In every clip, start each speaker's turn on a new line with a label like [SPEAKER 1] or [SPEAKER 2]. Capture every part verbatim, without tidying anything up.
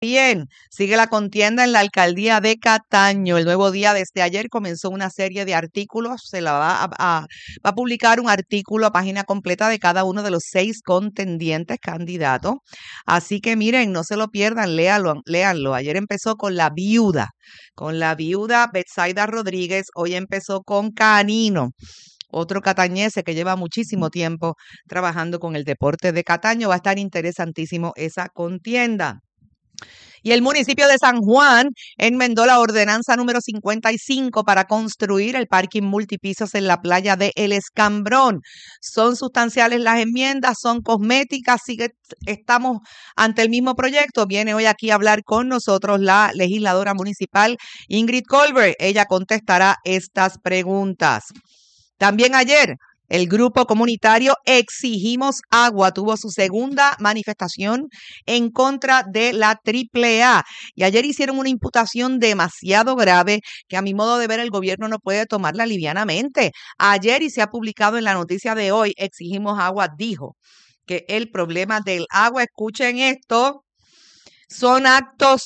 [SPEAKER 1] Bien, sigue la contienda en la alcaldía de Cataño. El Nuevo Día desde ayer comenzó una serie de artículos. Se la va a, a- va a publicar un artículo a página completa de cada uno de los seis contendientes candidatos. Así que miren, no se lo pierdan, léanlo, léanlo. Ayer empezó con la viuda, con la viuda Betsaida Rodríguez. Hoy empezó con Canino, otro catañese que lleva muchísimo tiempo trabajando con el deporte de Cataño. Va a estar interesantísimo esa contienda. Y el municipio de San Juan enmendó la ordenanza número cincuenta y cinco para construir el parking multipisos en la playa de El Escambrón. Son sustanciales las enmiendas, son cosméticas, sigue, estamos ante el mismo proyecto. Viene hoy aquí a hablar con nosotros la legisladora municipal Ingrid Colbert. Ella contestará estas preguntas. También ayer, el grupo comunitario Exigimos Agua tuvo su segunda manifestación en contra de la triple A. Y ayer hicieron una imputación demasiado grave que a mi modo de ver el gobierno no puede tomarla livianamente. Ayer, y se ha publicado en la noticia de hoy, Exigimos Agua dijo que el problema del agua, escuchen esto, son actos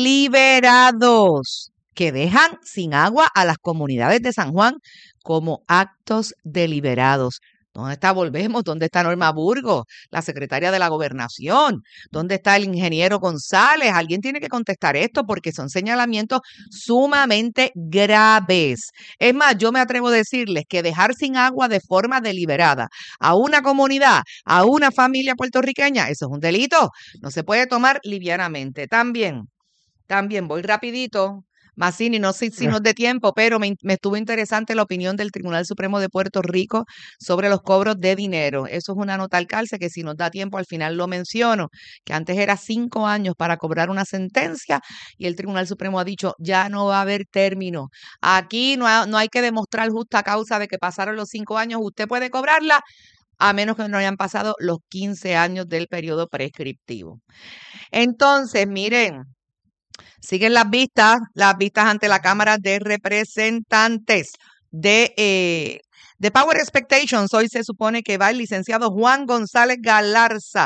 [SPEAKER 1] deliberados que dejan sin agua a las comunidades de San Juan como actos deliberados. ¿Dónde está Volvemos? ¿Dónde está Norma Burgos, la secretaria de la Gobernación? ¿Dónde está el ingeniero González? Alguien tiene que contestar esto porque son señalamientos sumamente graves. Es más, yo me atrevo a decirles que dejar sin agua de forma deliberada a una comunidad, a una familia puertorriqueña, eso es un delito. No se puede tomar livianamente. También, también voy rapidito. Mazzini, no sé si nos dé tiempo, pero me, me estuvo interesante la opinión del Tribunal Supremo de Puerto Rico sobre los cobros de dinero. Eso es una nota al calce que si nos da tiempo al final lo menciono, que antes era cinco años para cobrar una sentencia y el Tribunal Supremo ha dicho ya no va a haber término. Aquí no, ha, no hay que demostrar justa causa de que pasaron los cinco años, usted puede cobrarla a menos que no hayan pasado los quince años del periodo prescriptivo. Entonces, miren, siguen las vistas, las vistas ante la Cámara de Representantes de, eh, de Power Expectations. Hoy se supone que va el licenciado Juan González Galarza,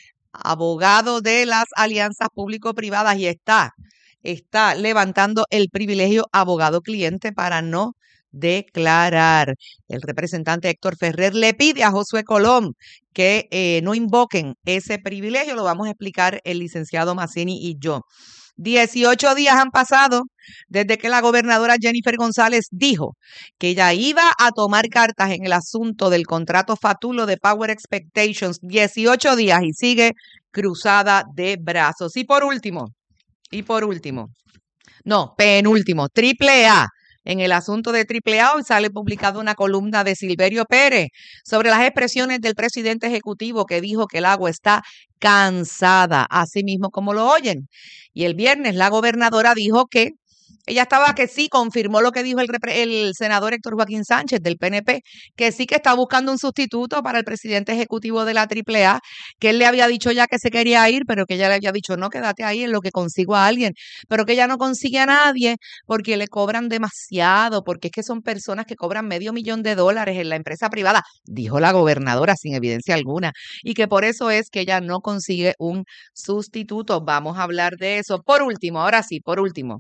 [SPEAKER 1] abogado de las alianzas público-privadas, y está, está levantando el privilegio abogado-cliente para no declarar. El representante Héctor Ferrer le pide a Josué Colón que eh, no invoquen ese privilegio. Lo vamos a explicar el licenciado Mazzini y yo. dieciocho días han pasado desde que la gobernadora Jennifer González dijo que ella iba a tomar cartas en el asunto del contrato fatulo de Power Expectations. dieciocho días y sigue cruzada de brazos. Y por último, y por último, no, penúltimo, triple A. En el asunto de triple A hoy sale publicada una columna de Silverio Pérez sobre las expresiones del presidente ejecutivo que dijo que el agua está cansada, así mismo como lo oyen. Y el viernes la gobernadora dijo que ella estaba que sí, confirmó lo que dijo el, el senador Héctor Joaquín Sánchez del P N P, que sí que está buscando un sustituto para el presidente ejecutivo de la triple A, que él le había dicho ya que se quería ir, pero que ella le había dicho, no, quédate ahí en lo que consigo a alguien, pero que ella no consigue a nadie porque le cobran demasiado, porque es que son personas que cobran medio millón de dólares en la empresa privada, dijo la gobernadora sin evidencia alguna, y que por eso es que ella no consigue un sustituto. Vamos a hablar de eso. Por último, ahora sí, por último.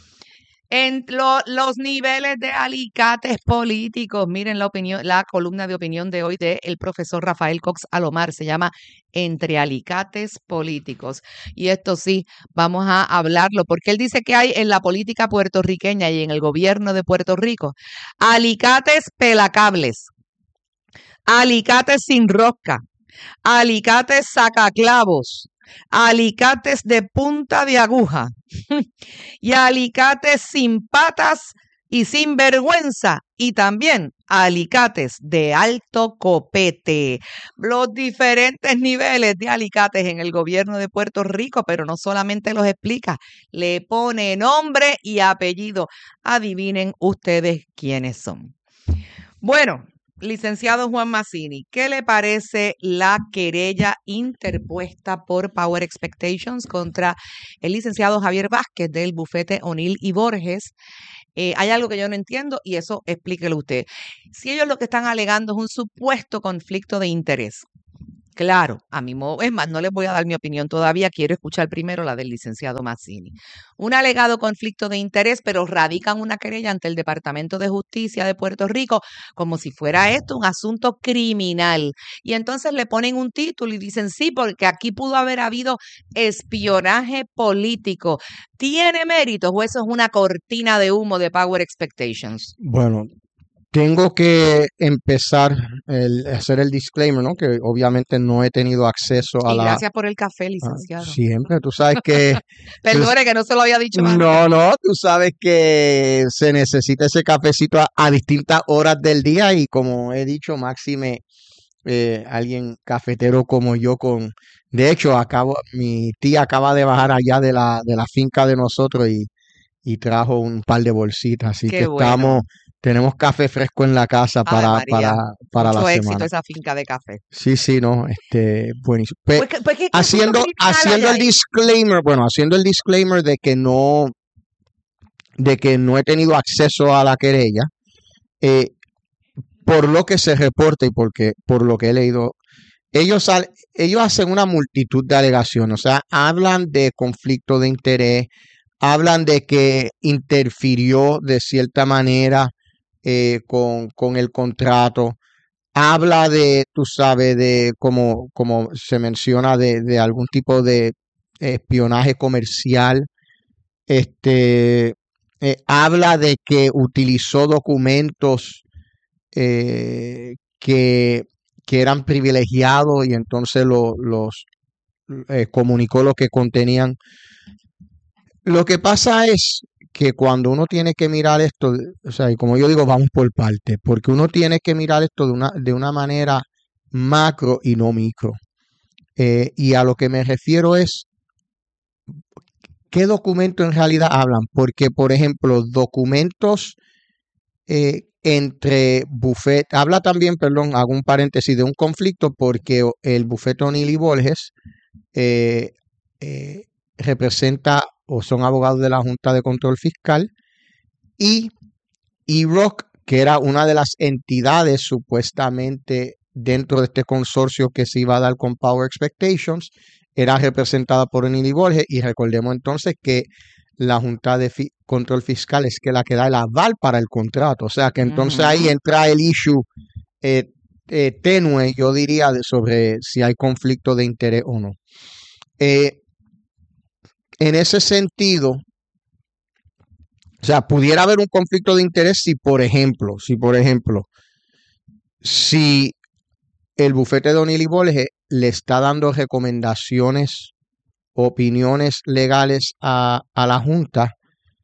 [SPEAKER 1] En lo, los niveles de alicates políticos, miren la opinión, la columna de opinión de hoy del profesor Rafael Cox Alomar, se llama Entre alicates políticos. Y esto sí, vamos a hablarlo, porque él dice que hay en la política puertorriqueña y en el gobierno de Puerto Rico alicates pelacables, alicates sin rosca, alicates sacaclavos, alicates de punta de aguja y alicates sin patas y sin vergüenza, y también alicates de alto copete. Los diferentes niveles de alicates en el gobierno de Puerto Rico, pero no solamente los explica, le pone nombre y apellido. Adivinen ustedes quiénes son. Bueno, licenciado Juan Mazzini, ¿qué le parece la querella interpuesta por Power Expectations contra el licenciado Javier Vázquez del bufete O'Neill y Borges? Eh, hay algo que yo no entiendo y eso explíquelo usted. Si ellos lo que están alegando es un supuesto conflicto de interés, Claro, a mi modo, es más, no les voy a dar mi opinión todavía, quiero escuchar primero la del licenciado Mazzini. Un alegado conflicto de interés, pero radican una querella ante el Departamento de Justicia de Puerto Rico como si fuera esto un asunto criminal. Y entonces le ponen un título y dicen, sí, porque aquí pudo haber habido espionaje político. ¿Tiene méritos o eso es una cortina de humo de Power Expectations?
[SPEAKER 2] Bueno, tengo que empezar el, hacer el disclaimer, ¿no? Que obviamente no he tenido acceso a
[SPEAKER 1] Y
[SPEAKER 2] la...
[SPEAKER 1] gracias por el café,
[SPEAKER 2] a-
[SPEAKER 1] licenciado.
[SPEAKER 2] siempre, tú sabes que... tú-
[SPEAKER 1] Perdone que no se lo había dicho antes.
[SPEAKER 2] no, no, tú sabes que se necesita ese cafecito a, a distintas horas del día y como he dicho, máxime eh, alguien cafetero como yo con... De hecho, acabo, mi tía acaba de bajar allá de la, de la finca de nosotros y, y trajo un par de bolsitas, así que
[SPEAKER 1] Qué bueno.
[SPEAKER 2] estamos, tenemos café fresco en la casa
[SPEAKER 1] Ave
[SPEAKER 2] para, para,
[SPEAKER 1] María,
[SPEAKER 2] para la
[SPEAKER 1] mucho éxito
[SPEAKER 2] semana.
[SPEAKER 1] esa finca de café.
[SPEAKER 2] Sí, sí, no, este, buenísimo. Pe-
[SPEAKER 1] Pues, que- pues ¿qué, qué asunto
[SPEAKER 2] haciendo,
[SPEAKER 1] criminal hay
[SPEAKER 2] haciendo el
[SPEAKER 1] ahí?
[SPEAKER 2] disclaimer, bueno, haciendo el disclaimer de que no, de que no he tenido acceso a la querella, eh, por lo que se reporta y porque, por lo que he leído, ellos, al- ellos hacen una multitud de alegaciones, o sea, hablan de conflicto de interés, hablan de que interfirió de cierta manera eh, con, con el contrato, habla de, tú sabes, de como, como se menciona, de, de algún tipo de espionaje comercial, este, eh, habla de que utilizó documentos eh, que, que eran privilegiados y entonces lo- los eh, comunicó lo que contenían. Lo que pasa es que cuando uno tiene que mirar esto, o sea, y como yo digo, vamos por partes, porque uno tiene que mirar esto de una, de una manera macro y no micro. Eh, y a lo que me refiero es, ¿qué documentos en realidad hablan? Porque, por ejemplo, documentos eh, entre Buffet, habla también, perdón, hago un paréntesis de un conflicto porque el bufete O'Neill y Borges eh, eh, representa o son abogados de la Junta de Control Fiscal y E R O C, que era una de las entidades supuestamente dentro de este consorcio que se iba a dar con Power Expectations, era representada por O'Neill y Borges y recordemos entonces que la Junta de Fi- Control Fiscal es que la que da el aval para el contrato, o sea que entonces ahí
[SPEAKER 1] Ujú.
[SPEAKER 2] entra el issue eh, eh, tenue, yo diría, de- sobre si hay conflicto de interés o no. Eh, en ese sentido, o sea, pudiera haber un conflicto de interés si, por ejemplo, si, por ejemplo, si el bufete de O'Neill y Borges le está dando recomendaciones, opiniones legales a, a la Junta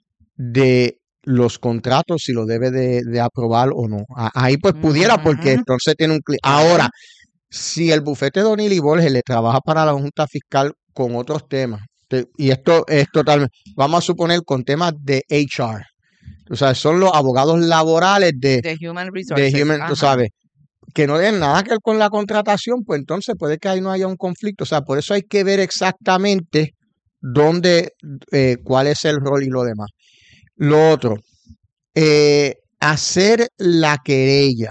[SPEAKER 2] de los contratos, si lo debe de, de aprobar o no. A- Ahí pues pudiera, porque
[SPEAKER 1] Ujú.
[SPEAKER 2] entonces tiene un... cli-
[SPEAKER 1] Claro.
[SPEAKER 2] Ahora, si el bufete de O'Neill y Borges le trabaja para la Junta Fiscal con otros temas, te- y esto es totalmente, vamos a suponer con temas de H R, o sea, son los abogados laborales de,
[SPEAKER 1] De Human
[SPEAKER 2] de
[SPEAKER 1] Resources.
[SPEAKER 2] Human, tú
[SPEAKER 1] Ajá.
[SPEAKER 2] sabes, que no tienen nada que ver con la contratación, pues entonces puede que ahí no haya un conflicto. O sea, por eso hay que ver exactamente dónde, eh, cuál es el rol y lo demás. Lo otro, eh, hacer la querella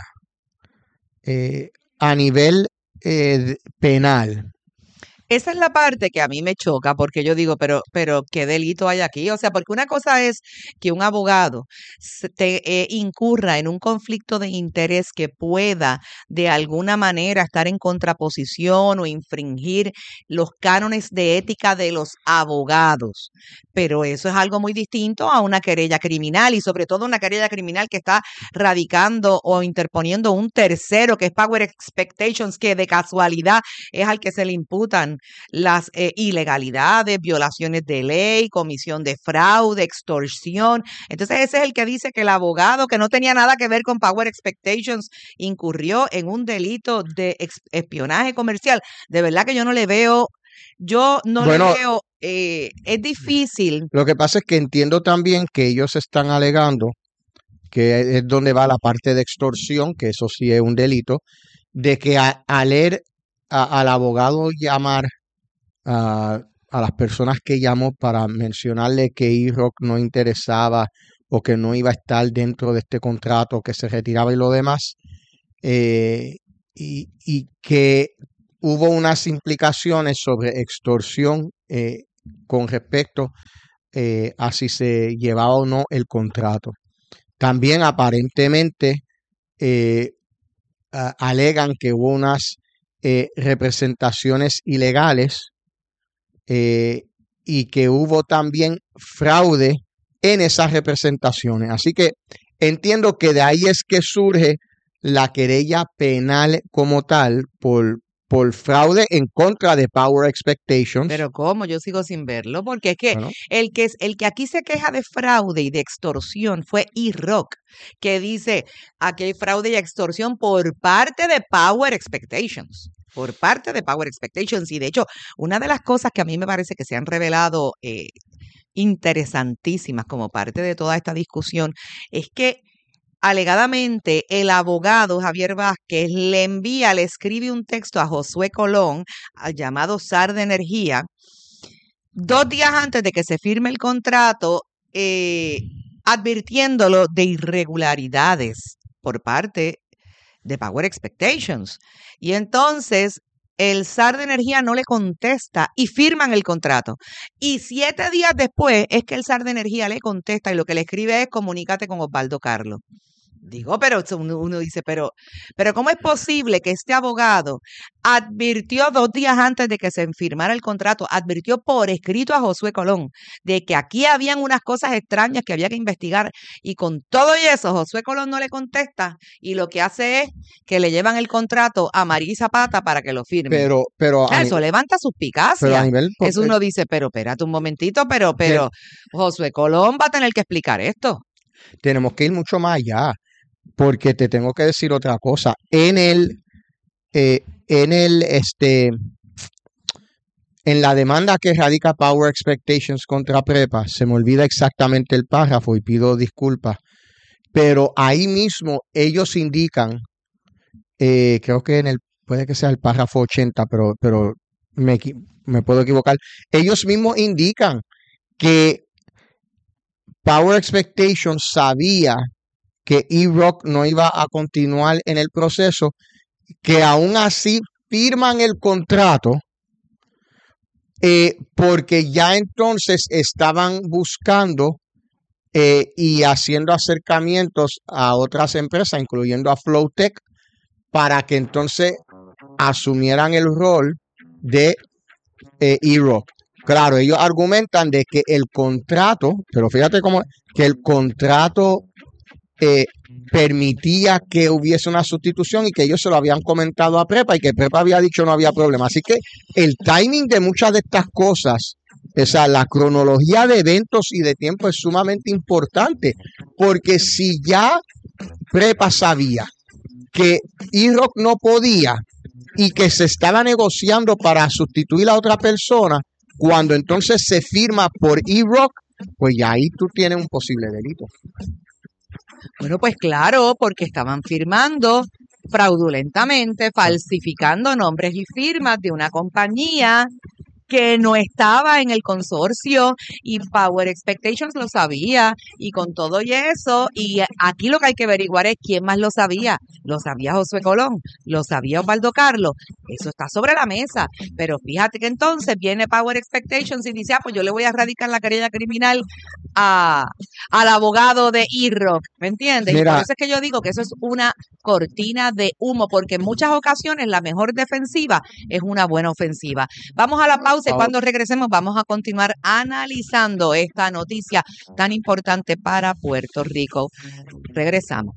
[SPEAKER 2] eh, a nivel eh, penal.
[SPEAKER 1] Esa es la parte que a mí me choca porque yo digo, pero, pero ¿qué delito hay aquí? O sea, porque una cosa es que un abogado se- te eh, incurra en un conflicto de interés que pueda de alguna manera estar en contraposición o infringir los cánones de ética de los abogados. Pero eso es algo muy distinto a una querella criminal y sobre todo una querella criminal que está radicando o interponiendo un tercero que es Power Expectations, que de casualidad es al que se le imputan las eh, ilegalidades, violaciones de ley, comisión de fraude, extorsión. Entonces ese es el que dice que el abogado que no tenía nada que ver con Power Expectations incurrió en un delito de ex- espionaje comercial. De verdad que yo no le veo, yo no le
[SPEAKER 2] Bueno,
[SPEAKER 1] veo, eh, es difícil.
[SPEAKER 2] lo que pasa es que entiendo también que ellos están alegando que es donde va la parte de extorsión, que eso sí es un delito, de que a- al leer a- al abogado llamar a, a las personas que llamó para mencionarle que E R O C no interesaba o que no iba a estar dentro de este contrato, que se retiraba y lo demás, eh, y, y que hubo unas implicaciones sobre extorsión eh, con respecto eh, a si se llevaba o no el contrato. También aparentemente eh, a, alegan que hubo unas eh, representaciones ilegales eh, y que hubo también fraude en esas representaciones. Así que entiendo que de ahí es que surge la querella penal como tal por, por fraude en contra de Power Expectations.
[SPEAKER 1] Pero ¿cómo? Yo sigo sin verlo, porque es que
[SPEAKER 2] Bueno,
[SPEAKER 1] el que, es- el que aquí se queja de fraude y de extorsión fue E-Rock, que dice aquí hay fraude y extorsión por parte de Power Expectations. Por parte de Power Expectations. Y de hecho, una de las cosas que a mí me parece que se han revelado eh, interesantísimas como parte de toda esta discusión es que alegadamente el abogado Javier Vázquez le envía, le escribe un texto a Josué Colón, al llamado zar de energía, dos días antes de que se firme el contrato, eh, advirtiéndolo de irregularidades por parte de Power Expectations. Y entonces el zar de energía no le contesta y firman el contrato. Y siete días después es que el zar de energía le contesta y lo que le escribe es comunícate con Osvaldo Carlos. Digo, pero uno, uno dice, pero, pero ¿cómo es posible que este abogado advirtió dos días antes de que se firmara el contrato, advirtió por escrito a Josué Colón de que aquí habían unas cosas extrañas que había que investigar y con todo y eso Josué Colón no le contesta y lo que hace es que le llevan el contrato a María Zapata para que lo firme?
[SPEAKER 2] pero, pero, a
[SPEAKER 1] Eso
[SPEAKER 2] nivel,
[SPEAKER 1] levanta
[SPEAKER 2] pero a
[SPEAKER 1] suspicacia.
[SPEAKER 2] nivel, po-
[SPEAKER 1] Eso
[SPEAKER 2] eh,
[SPEAKER 1] uno dice, pero espérate un momentito, pero,
[SPEAKER 2] ten-
[SPEAKER 1] pero Josué Colón va a tener que explicar esto.
[SPEAKER 2] tenemos que ir mucho más allá, porque te tengo que decir otra cosa. En el, eh, en el, este, en la demanda que radica Power Expectations contra Prepa, se me olvida exactamente el párrafo y pido disculpas, pero ahí mismo ellos indican, eh, creo que en el, puede que sea el párrafo ochenta, pero, pero me, equi- me puedo equivocar. Ellos mismos indican que Power Expectations sabía que E-Rock no iba a continuar en el proceso, que aún así firman el contrato eh, porque ya entonces estaban buscando eh, y haciendo acercamientos a otras empresas, incluyendo a Flowtech, para que entonces asumieran el rol de eh, E-Rock. Claro, ellos argumentan de que el contrato, pero fíjate cómo, que el contrato eh, permitía que hubiese una sustitución y que ellos se lo habían comentado a Prepa y que Prepa había dicho no había problema. Así que el timing de muchas de estas cosas, o sea, la cronología de eventos y de tiempo es sumamente importante, porque si ya Prepa sabía que E-Rock no podía y que se estaba negociando para sustituir a otra persona, cuando entonces se firma por E-Rock, pues ya ahí tú tienes un posible delito.
[SPEAKER 1] Bueno, pues claro, porque estaban firmando fraudulentamente, falsificando nombres y firmas de una compañía que no estaba en el consorcio y Power Expectations lo sabía y con todo y eso, y aquí lo que hay que averiguar es quién más lo sabía. Lo sabía Josué Colón, lo sabía Osvaldo Carlos, eso está sobre la mesa, pero fíjate que entonces viene Power Expectations y dice, ah, pues yo le voy a radicar la querella criminal a, al abogado de E-Rock, ¿me entiendes? Y por
[SPEAKER 2] Mira,
[SPEAKER 1] eso es que yo digo que eso es una cortina de humo, porque en muchas ocasiones la mejor defensiva es una buena ofensiva. Vamos a la pausa y
[SPEAKER 2] ahora,
[SPEAKER 1] cuando regresemos vamos a continuar analizando esta noticia tan importante para Puerto Rico. Regresamos.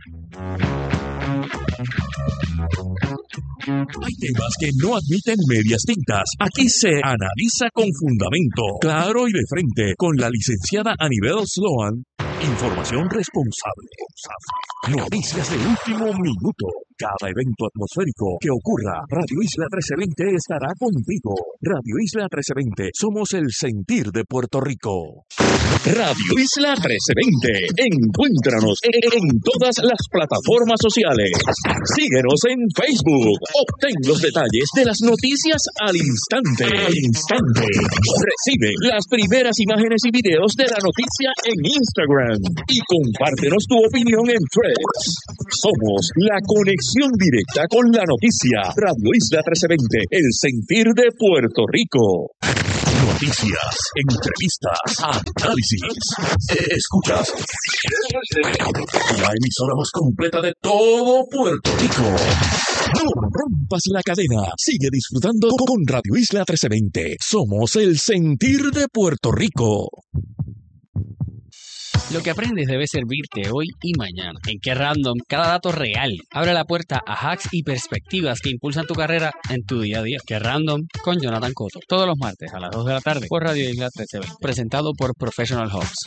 [SPEAKER 3] Hay temas que no admiten medias tintas. Aquí se analiza con fundamento, claro y de frente, con la licenciada Anibel Sloan. Información responsable. Noticias de último minuto. Cada evento atmosférico que ocurra, Radio Isla trece veinte estará contigo. Radio Isla trece veinte, somos el sentir de Puerto Rico. Radio Isla trece veinte, encuéntranos en todas las plataformas sociales. Síguenos en Facebook. Obtén los detalles de las noticias al instante. Al instante. Recibe las primeras imágenes y videos de la noticia en Instagram. Y compártenos tu opinión en Threads. Somos la conexión Conexión directa con la noticia. Radio Isla trece veinte, el sentir de Puerto Rico. Noticias, entrevistas, análisis. Escuchas la emisora más completa de todo Puerto Rico. No rompas la cadena. Sigue disfrutando con Radio Isla trece veinte. Somos el sentir de Puerto Rico.
[SPEAKER 4] Lo que aprendes debe servirte hoy y mañana. En Qué Random, cada dato real abre la puerta a hacks y perspectivas que impulsan tu carrera en tu día a día. Qué Random con Jonathan Cotto. Todos los martes a las dos de la tarde por Radio Isla trece veinte. Presentado por Professional Hubs.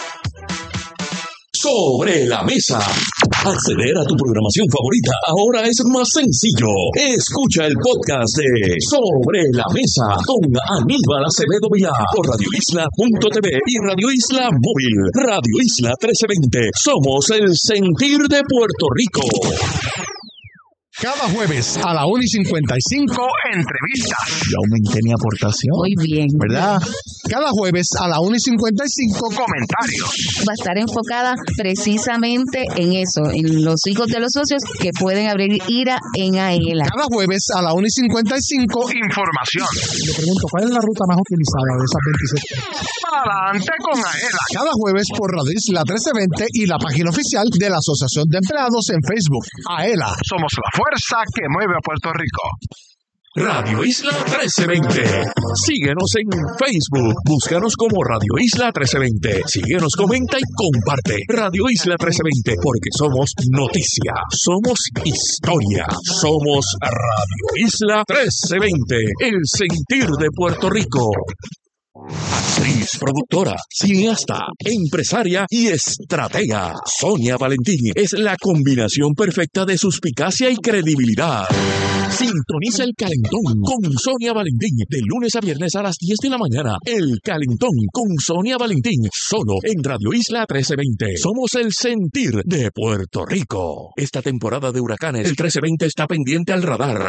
[SPEAKER 3] Sobre la mesa. Acceder a tu programación favorita ahora es más sencillo. Escucha el podcast de Sobre la Mesa con Aníbal Acevedo Vilá por radio isla punto t v y Radio Isla Móvil. Radio Isla trece veinte. Somos el sentir de Puerto Rico.
[SPEAKER 5] Cada jueves a la una y cincuenta y cinco, entrevistas.
[SPEAKER 6] Ya aumenté mi aportación.
[SPEAKER 7] Muy bien.
[SPEAKER 5] ¿Verdad? Cada jueves a la una y cincuenta y cinco, comentarios.
[SPEAKER 7] Va a estar enfocada precisamente en eso, en los hijos de los socios que pueden abrir IRA en AELA.
[SPEAKER 5] Cada jueves a la una y cincuenta y cinco, información.
[SPEAKER 8] Le pregunto, ¿cuál es la ruta más utilizada de esas veintisiete?
[SPEAKER 5] Adelante con AELA. Cada jueves por Radio Isla trece veinte y la página oficial de la Asociación de Empleados en Facebook. AELA, somos la fuerza que mueve a Puerto Rico.
[SPEAKER 3] Radio Isla trece veinte. Síguenos en Facebook. Búscanos como Radio Isla trece veinte. Síguenos, comenta y comparte. Radio Isla trece veinte, porque somos noticia, somos historia, somos Radio Isla trece veinte, el sentir de Puerto Rico. Actriz, productora, cineasta, empresaria y estratega. Sonia Valentín es la combinación perfecta de suspicacia y credibilidad. Sintoniza El Calentón con Sonia Valentín de lunes a viernes a las diez de la mañana. El Calentón con Sonia Valentín, solo en Radio Isla trece veinte. Somos el sentir de Puerto Rico. Esta temporada de huracanes, el trece veinte está pendiente al radar.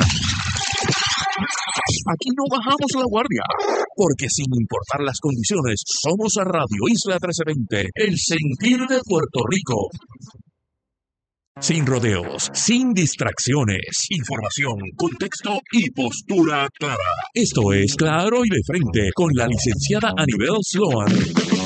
[SPEAKER 3] Aquí no bajamos la guardia, porque sin importar las condiciones, somos a Radio Isla trece veinte, el sentir de Puerto Rico. Sin rodeos, sin distracciones, información, contexto y postura clara. Esto es Claro y de Frente con la licenciada Anibel Sloan.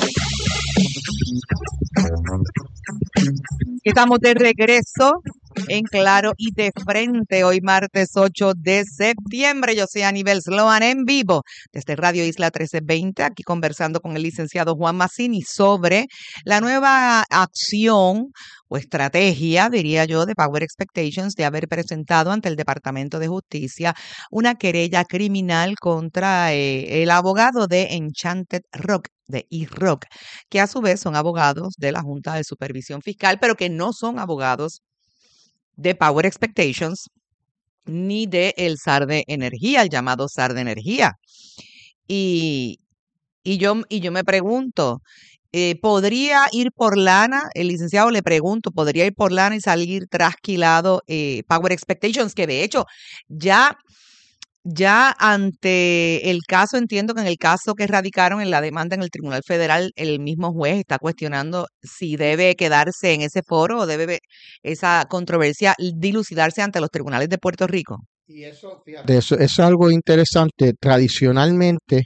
[SPEAKER 1] Estamos de regreso en Claro y de Frente, hoy martes ocho de septiembre. Yo soy Anibel Sloan en vivo desde Radio Isla trece veinte, aquí conversando con el licenciado Juan Mazzini sobre la nueva acción o estrategia, diría yo, de Power Expectations de haber presentado ante el Departamento de Justicia una querella criminal contra eh, el abogado de Enchanted Rock, de E-Rock, que a su vez son abogados de la Junta de Supervisión Fiscal, pero que no son abogados de Power Expectations ni de el S A R de Energía, el llamado S A R de Energía. Y, y, yo, y yo me pregunto, eh, ¿podría ir por lana? El licenciado le pregunto, ¿podría ir por lana y salir trasquilado eh, Power Expectations? Que de hecho ya... Ya ante el caso, entiendo que en el caso que radicaron en la demanda en el Tribunal Federal, el mismo juez está cuestionando si debe quedarse en ese foro o debe esa controversia dilucidarse ante los tribunales de Puerto Rico.
[SPEAKER 2] Y eso, fíjate, eso, eso es algo interesante. Tradicionalmente,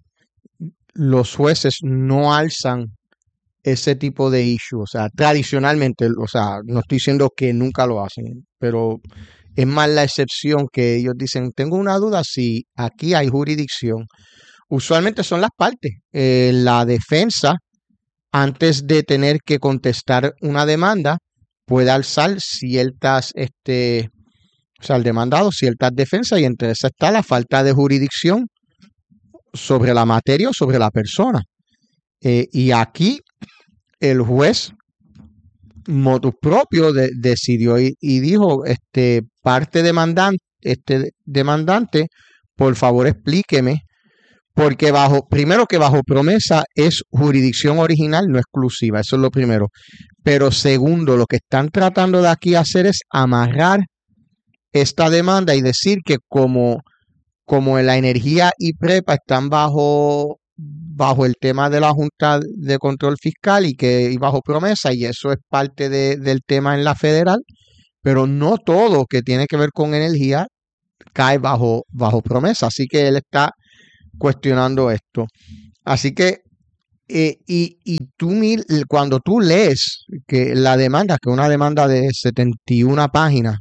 [SPEAKER 2] los jueces no alzan ese tipo de issue. O sea, tradicionalmente, o sea, no estoy diciendo que nunca lo hacen, pero es más la excepción que ellos dicen, tengo una duda si aquí hay jurisdicción. Usualmente son las partes. Eh, la defensa, antes de tener que contestar una demanda, puede alzar ciertas, este, o sea, el demandado, ciertas defensas, y entre esas está la falta de jurisdicción sobre la materia o sobre la persona. Eh, y aquí el juez motus propio de, decidió y, y dijo, este, parte demandante, este demandante, por favor explíqueme, porque bajo, primero que bajo promesa es jurisdicción original, no exclusiva, eso es lo primero. Pero segundo, lo que están tratando de aquí hacer es amarrar esta demanda y decir que como, como la energía y prepa están bajo bajo el tema de la Junta de Control Fiscal y que y bajo promesa, y eso es parte de, del tema en la federal, pero no todo que tiene que ver con energía cae bajo, bajo promesa. Así que él está cuestionando esto. Así que, eh, y, y tú mil- cuando tú lees que la demanda, que es una demanda de setenta y una páginas,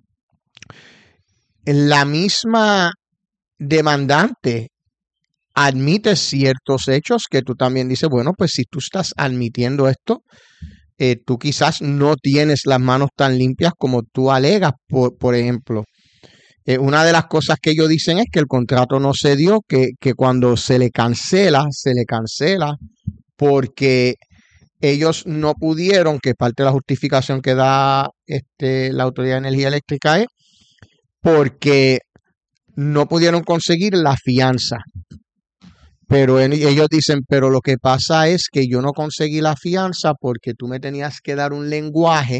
[SPEAKER 2] la misma demandante admite ciertos hechos que tú también dices, bueno, pues si tú estás admitiendo esto, eh, tú quizás no tienes las manos tan limpias como tú alegas, por, por ejemplo. Eh, una de las cosas que ellos dicen es que el contrato no se dio, que, que cuando se le cancela, se le cancela porque ellos no pudieron, que parte de la justificación que da este, la Autoridad de Energía Eléctrica es porque no pudieron conseguir la fianza. Pero en- ellos dicen, pero lo que pasa es que yo no conseguí la fianza porque tú me tenías que dar un lenguaje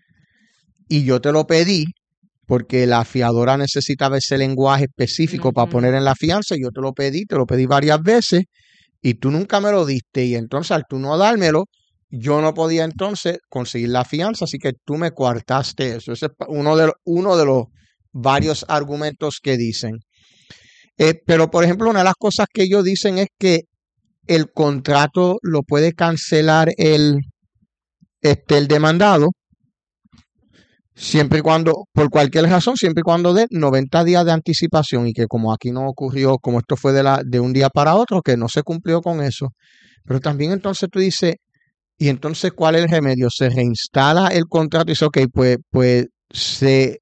[SPEAKER 2] y yo te lo pedí porque la fiadora necesitaba ese lenguaje específico para
[SPEAKER 1] Ujú.
[SPEAKER 2] poner en la fianza y yo te lo pedí, te lo pedí varias veces y tú nunca me lo diste y entonces al tú no dármelo, yo no podía entonces conseguir la fianza, así que tú me coartaste eso. Ese es pa- uno de, los- uno de los varios argumentos que dicen. Eh, pero, por ejemplo, una de las cosas que ellos dicen es que el contrato lo puede cancelar el, este, el demandado siempre y cuando, por cualquier razón, siempre y cuando dé noventa días de anticipación y que como aquí no ocurrió, como esto fue de, la, de un día para otro, que no se cumplió con eso. Pero también entonces tú dices, ¿y entonces cuál es el remedio? ¿Se reinstala el contrato y dice, ok, pues, pues se,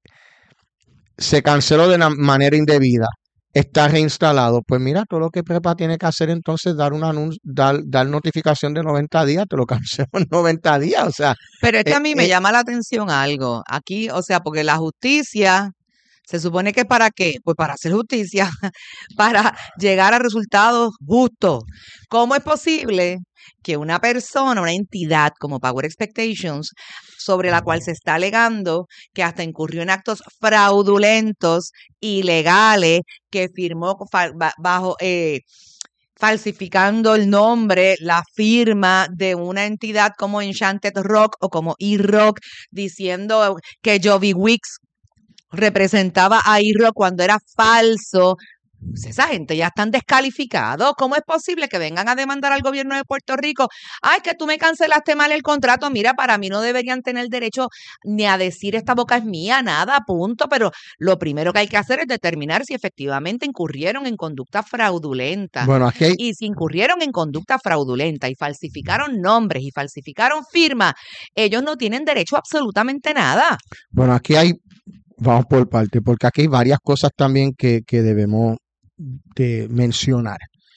[SPEAKER 2] se canceló de una manera indebida? Está reinstalado. Pues mira, todo lo que Prepa tiene que hacer entonces dar un anuncio, dar, dar notificación de noventa días, te lo canceló en noventa días. O sea,
[SPEAKER 1] Pero es que
[SPEAKER 2] eh,
[SPEAKER 1] a mí me
[SPEAKER 2] eh,
[SPEAKER 1] llama la atención algo. Aquí, o sea, porque la justicia se supone que para qué, pues para hacer justicia, para llegar a resultados justos. ¿Cómo es posible que una persona, una entidad como Power Expectations, sobre la cual se está alegando que hasta incurrió en actos fraudulentos, ilegales, que firmó fa- ba- bajo eh, falsificando el nombre, la firma de una entidad como Enchanted Rock o como E-Rock, diciendo que Jovi Wicks representaba a E-Rock cuando era falso? Pues esa gente ya están descalificados. ¿Cómo es posible que vengan a demandar al gobierno de Puerto Rico? Ay, que tú me cancelaste mal el contrato. Mira, para mí no deberían tener derecho ni a decir esta boca es mía, nada, punto. Pero lo primero que hay que hacer es determinar si efectivamente incurrieron en conducta fraudulenta.
[SPEAKER 2] bueno, aquí hay,
[SPEAKER 1] Y si incurrieron en conducta fraudulenta y falsificaron nombres y falsificaron firmas, ellos no tienen derecho a absolutamente nada.
[SPEAKER 2] bueno, aquí hay, vamos por parte, porque aquí hay varias cosas también que, que debemos de mencionar.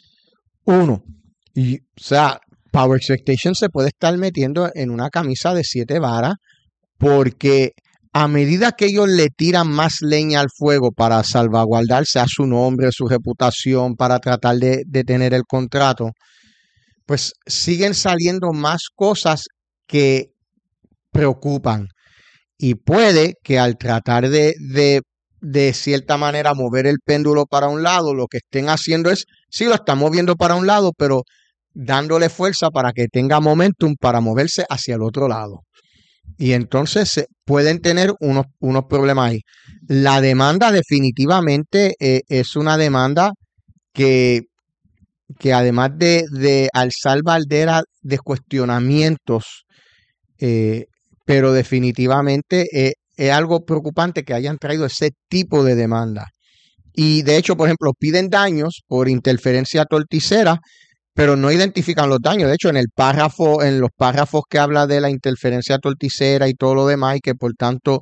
[SPEAKER 2] Uno, y, o sea, Power Expectation se puede estar metiendo en una camisa de siete varas porque a medida que ellos le tiran más leña al fuego para salvaguardarse a su nombre, su reputación, para tratar de, de tener el contrato, pues siguen saliendo más cosas que preocupan. Y puede que al tratar de, de, de cierta manera mover el péndulo para un lado, lo que estén haciendo es, sí lo están moviendo para un lado, pero dándole fuerza para que tenga momentum para moverse hacia el otro lado. Y entonces se pueden tener unos, unos problemas ahí. La demanda definitivamente eh, es una demanda que, que además de, de alzar bandera de cuestionamientos, eh, pero definitivamente eh, es algo preocupante que hayan traído ese tipo de demanda. Y de hecho, por ejemplo, piden daños por interferencia torticera, pero no identifican los daños. De hecho, en el párrafo, en los párrafos que habla de la interferencia torticera y todo lo demás, y que por tanto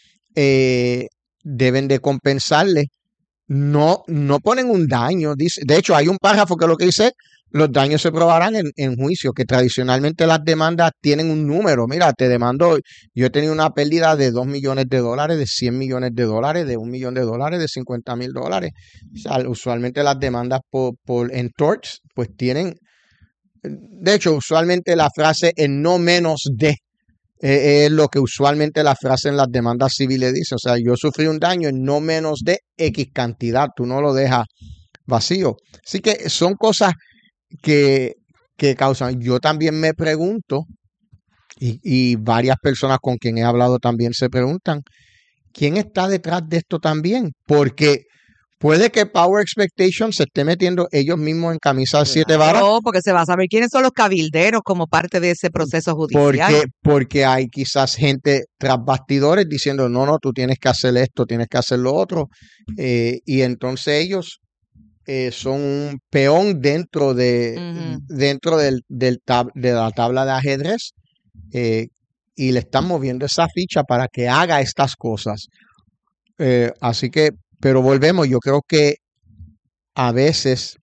[SPEAKER 2] eh, deben de compensarle, no, no ponen un daño. Dice, de hecho, hay un párrafo que lo que dice, los daños se probarán en, en juicio, que tradicionalmente las demandas tienen un número. Mira, te demando, yo he tenido una pérdida de dos millones de dólares, de cien millones de dólares, de un millón de dólares, de cincuenta mil dólares. O sea, usualmente las demandas por, por en torts, pues tienen, de hecho, usualmente la frase en no menos de eh, es lo que usualmente la frase en las demandas civiles dice. O sea, yo sufrí un daño en no menos de X cantidad, tú no lo dejas vacío. Así que son cosas que, que causan. Yo también me pregunto Y, y varias personas con quien he hablado también se preguntan, ¿quién está detrás de esto también? Porque puede que Power Expectations se esté metiendo ellos mismos en camisa de siete varas.
[SPEAKER 1] No, porque se va a saber quiénes son los cabilderos como parte de ese proceso judicial.
[SPEAKER 2] Porque, porque hay quizás gente tras bastidores diciendo, no, no, tú tienes que hacer esto, tienes que hacer lo otro. Eh, y entonces ellos eh, son un peón dentro de, uh-huh. dentro del, del tab- de la tabla de ajedrez eh, y le están moviendo esa ficha para que haga estas cosas. Eh, así que, pero volvemos, yo creo que a veces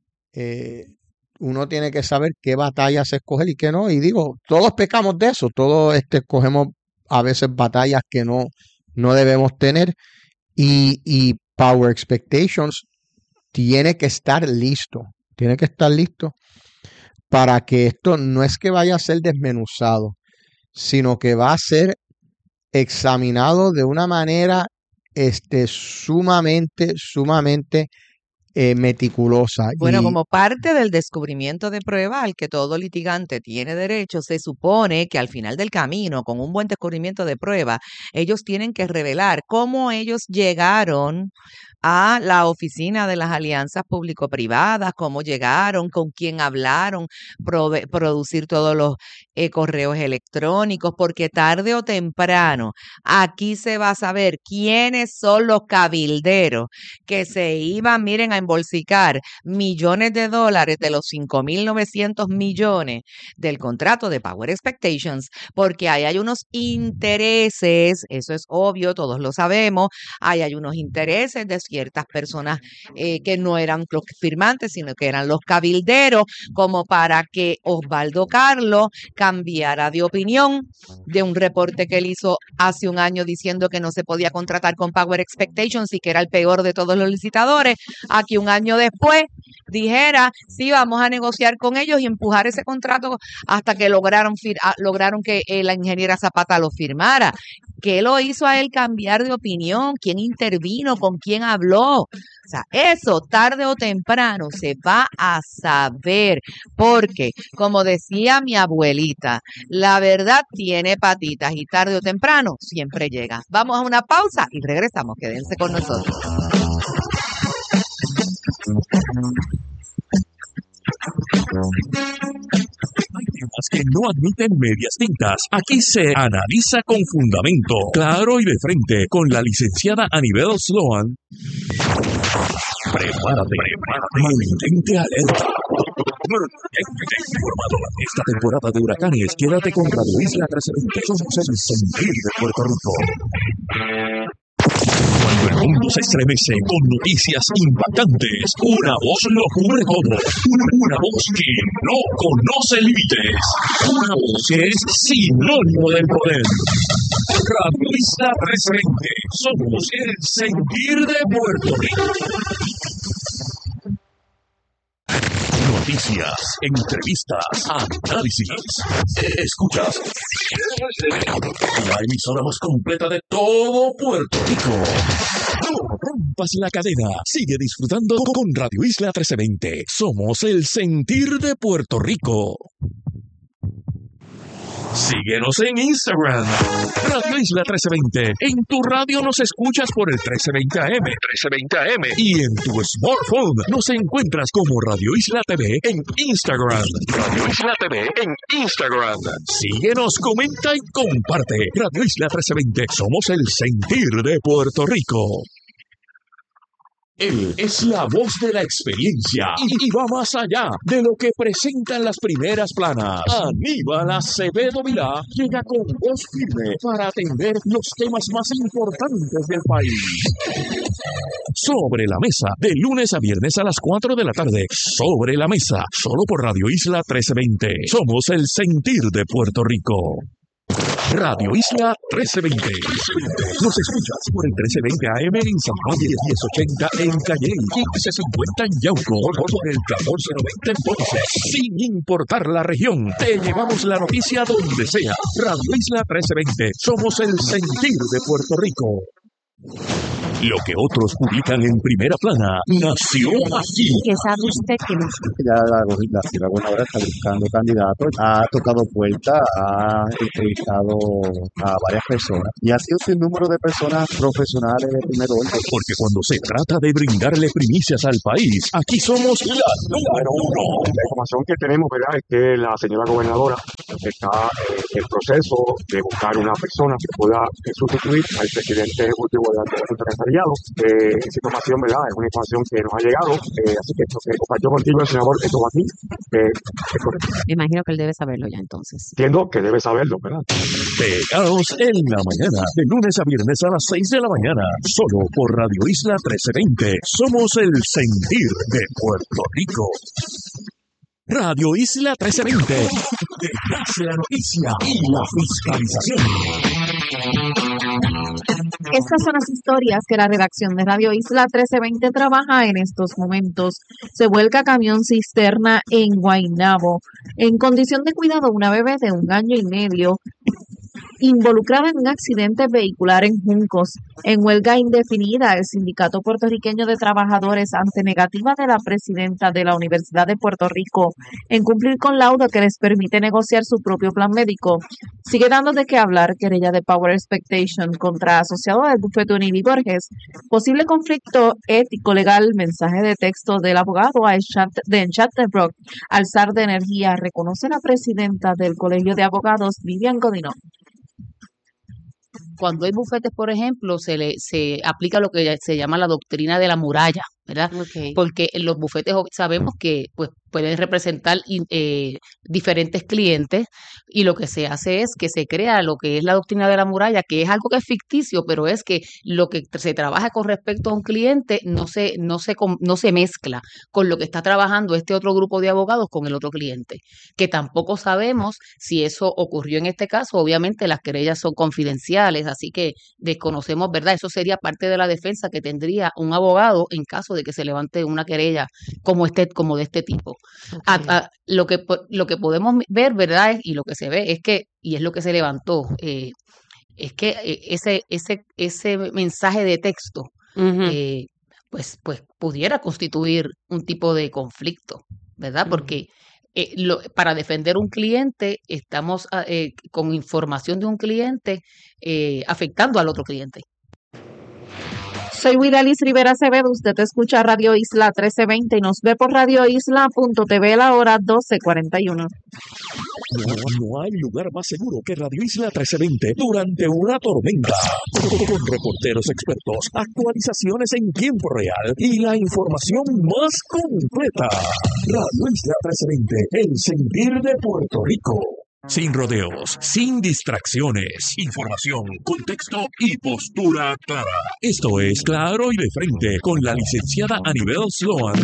[SPEAKER 2] eh, uno tiene que saber qué batallas escoger y qué no. Y digo, todos pecamos de eso, todos este, escogemos a veces batallas que no, no debemos tener. Y, y Power Expectations tiene que estar listo, tiene que estar listo para que esto no es que vaya a ser desmenuzado, sino que va a ser examinado de una manera este, sumamente, sumamente eh, meticulosa.
[SPEAKER 1] Bueno,
[SPEAKER 2] y,
[SPEAKER 1] como parte del descubrimiento de prueba al que todo litigante tiene derecho, se supone que al final del camino, con un buen descubrimiento de prueba, ellos tienen que revelar cómo ellos llegaron a la oficina de las alianzas público-privadas, cómo llegaron, con quién hablaron, prove- producir todos los eh, correos electrónicos, porque tarde o temprano aquí se va a saber quiénes son los cabilderos que se iban, miren, a embolsicar millones de dólares de los cinco mil novecientos millones del contrato de Power Expectations, porque ahí hay unos intereses, eso es obvio, todos lo sabemos, ahí hay unos intereses de ciertas personas eh, que no eran los firmantes, sino que eran los cabilderos, como para que Osvaldo Carlos cambiara de opinión de un reporte que él hizo hace un año diciendo que no se podía contratar con Power Expectations y que era el peor de todos los licitadores, a que un año después dijera, sí, vamos a negociar con ellos y empujar ese contrato hasta que lograron, fir- lograron que eh, la ingeniera Zapata lo firmara. ¿Qué lo hizo a él cambiar de opinión? ¿Quién intervino? ¿Con quién habló? O sea, eso tarde o temprano se va a saber, porque, como decía mi abuelita, la verdad tiene patitas y tarde o temprano siempre llega. Vamos a una pausa y regresamos. Quédense con nosotros.
[SPEAKER 3] Hay temas que no admiten medias tintas. Aquí se analiza con fundamento, claro y de frente, con la licenciada Anibel Sloan. Prepárate, prepárate, mantente alerta. Mantente informado. Esta temporada de huracanes, quédate con Radio Isla trescientos veinte. Somos el sentir de Puerto Rico. Cuando el mundo se estremece con noticias impactantes, una voz lo cubre todo. Una, una voz que no conoce límites. Una voz que es sinónimo del poder. Radio Isla trescientos veinte. Somos el sentir de Puerto Rico. Noticias, entrevistas, análisis. Escuchas la emisora más completa de todo Puerto Rico. No rompas la cadena. Sigue disfrutando con Radio Isla trescientos veinte. Somos el sentir de Puerto Rico. Síguenos en Instagram, Radio Isla trescientos veinte. En tu radio nos escuchas por el trece veinte A M, trece veinte A M. Y en tu smartphone nos encuentras como Radio Isla T V en Instagram. Radio Isla T V en Instagram. Síguenos, comenta y comparte. Radio Isla trescientos veinte. Somos el sentir de Puerto Rico. Él es la voz de la experiencia y, y va más allá de lo que presentan las primeras planas. Aníbal Acevedo Vilá llega con voz firme para atender los temas más importantes del país. Sobre la mesa, de lunes a viernes a las cuatro de la tarde. Sobre la mesa, solo por Radio Isla trescientos veinte. Somos el sentir de Puerto Rico. Radio Isla trescientos veinte. Nos escuchas por el trece veinte A M en San Juan y el diez ochenta en Calley, quince cincuenta en Yauco, por el catorce noventa en Ponce. Sin importar la región, te llevamos la noticia donde sea. Radio Isla trescientos veinte. Somos el sentir de Puerto Rico. Lo que otros publican en primera plana nació aquí.
[SPEAKER 9] ¿Qué sabe usted que no?
[SPEAKER 10] Ya la, la ciudad gobernadora está buscando candidatos, ha tocado puertas, ha entrevistado a varias personas y ha sido un número de personas profesionales de primer orden.
[SPEAKER 3] Porque cuando se trata de brindarle primicias al país, aquí somos la número uno.
[SPEAKER 11] La información que tenemos, ¿verdad?, es que la señora gobernadora está en el proceso de buscar una persona que pueda eh, sustituir al presidente ejecutivo de la Secretaría. Eh, esa información, ¿verdad?, es una información que nos ha llegado, eh, así que esto que compartió contigo el senador esto aquí, eh, es correcto.
[SPEAKER 9] Me imagino que él debe saberlo ya entonces.
[SPEAKER 11] Entiendo que debe saberlo, ¿verdad?
[SPEAKER 3] Pegados en la mañana, de lunes a viernes a las seis de la mañana, solo por Radio Isla trece veinte. Somos el sentir de Puerto Rico. Radio Isla trece veinte, detrás de la noticia y la fiscalización.
[SPEAKER 12] Estas son las historias que la redacción de Radio Isla trece veinte trabaja en estos momentos. Se vuelca camión cisterna en Guaynabo. En condición de cuidado, una bebé de un año y medio involucrada en un accidente vehicular en Juncos. En huelga indefinida, el Sindicato Puertorriqueño de Trabajadores, ante negativa de la presidenta de la Universidad de Puerto Rico en cumplir con laudo que les permite negociar su propio plan médico, sigue dando de qué hablar. Querella de Power Expectation contra asociado del bufete Univi Borges. Posible conflicto ético-legal. Mensaje de texto del abogado de Enchanted Rock, Alzar de Energía, reconoce la presidenta del Colegio de Abogados, Vivian Godinó.
[SPEAKER 9] Cuando hay bufetes, por ejemplo, se le se aplica lo que se llama la doctrina de la muralla, ¿verdad? Okay. Porque en los bufetes sabemos que pues pueden representar eh, diferentes clientes, y lo que se hace es que se crea lo que es la doctrina de la muralla, que es algo que es ficticio, pero es que lo que se trabaja con respecto a un cliente no se no se no se mezcla con lo que está trabajando este otro grupo de abogados con el otro cliente, que tampoco sabemos si eso ocurrió en este caso. Obviamente las querellas son confidenciales, así que desconocemos, ¿verdad? Eso sería parte de la defensa que tendría un abogado en caso de que se levante una querella como este como de este tipo. Okay. A, a, lo que lo que podemos ver, ¿verdad? Y lo que se ve es que, y es lo que se levantó, eh, es que eh, ese ese ese mensaje de texto uh-huh. eh, pues pues pudiera constituir un tipo de conflicto, ¿verdad? Uh-huh. Porque Eh, lo, para defender un cliente, estamos eh, con información de un cliente eh, afectando al otro cliente.
[SPEAKER 12] Soy Widalis Rivera Acevedo, usted escucha Radio Isla trece veinte y nos ve por radio isla punto t v la hora doce cuarenta y uno.
[SPEAKER 3] No, no hay lugar más seguro que Radio Isla trece veinte durante una tormenta. Con reporteros expertos, actualizaciones en tiempo real y la información más completa. Radio Isla trece veinte, el sentir de Puerto Rico. Sin rodeos, sin distracciones, información, contexto y postura clara. Esto es Claro y de Frente con la licenciada Anibel Sloan.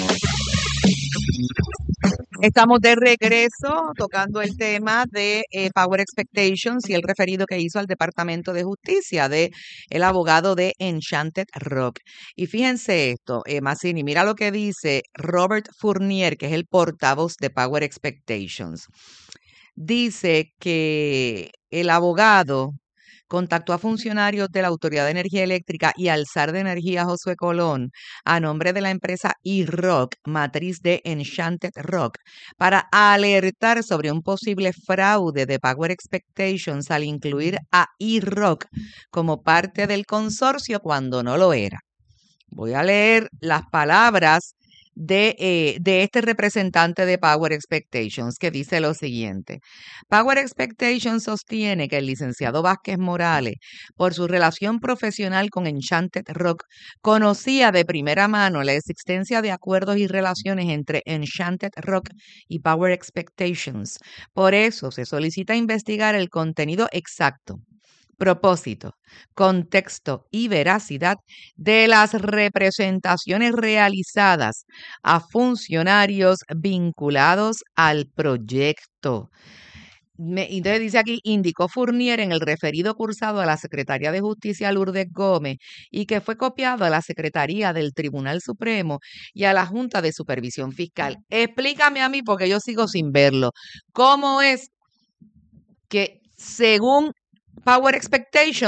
[SPEAKER 1] Estamos de regreso tocando el tema de eh, Power Expectations y el referido que hizo al Departamento de Justicia de el abogado de Enchanted Rock. Y fíjense esto, eh, Mazzini, mira lo que dice Robert Fournier, que es el portavoz de Power Expectations. Dice que el abogado contactó a funcionarios de la Autoridad de Energía Eléctrica y Alzar de Energía Josué Colón a nombre de la empresa E-Rock, matriz de Enchanted Rock, para alertar sobre un posible fraude de Power Expectations al incluir a E-Rock como parte del consorcio cuando no lo era. Voy a leer las palabras De, eh, de este representante de Power Expectations, que dice lo siguiente. Power Expectations sostiene que el licenciado Vázquez Morales, por su relación profesional con Enchanted Rock, conocía de primera mano la existencia de acuerdos y relaciones entre Enchanted Rock y Power Expectations. Por eso se solicita investigar el contenido exacto, propósito, contexto y veracidad de las representaciones realizadas a funcionarios vinculados al proyecto. Me, entonces dice aquí, indicó Fournier en el referido cursado a la Secretaría de Justicia Lourdes Gómez y que fue copiado a la Secretaría del Tribunal Supremo y a la Junta de Supervisión Fiscal. Explícame a mí, porque yo sigo sin verlo. ¿Cómo es que según Power Expectations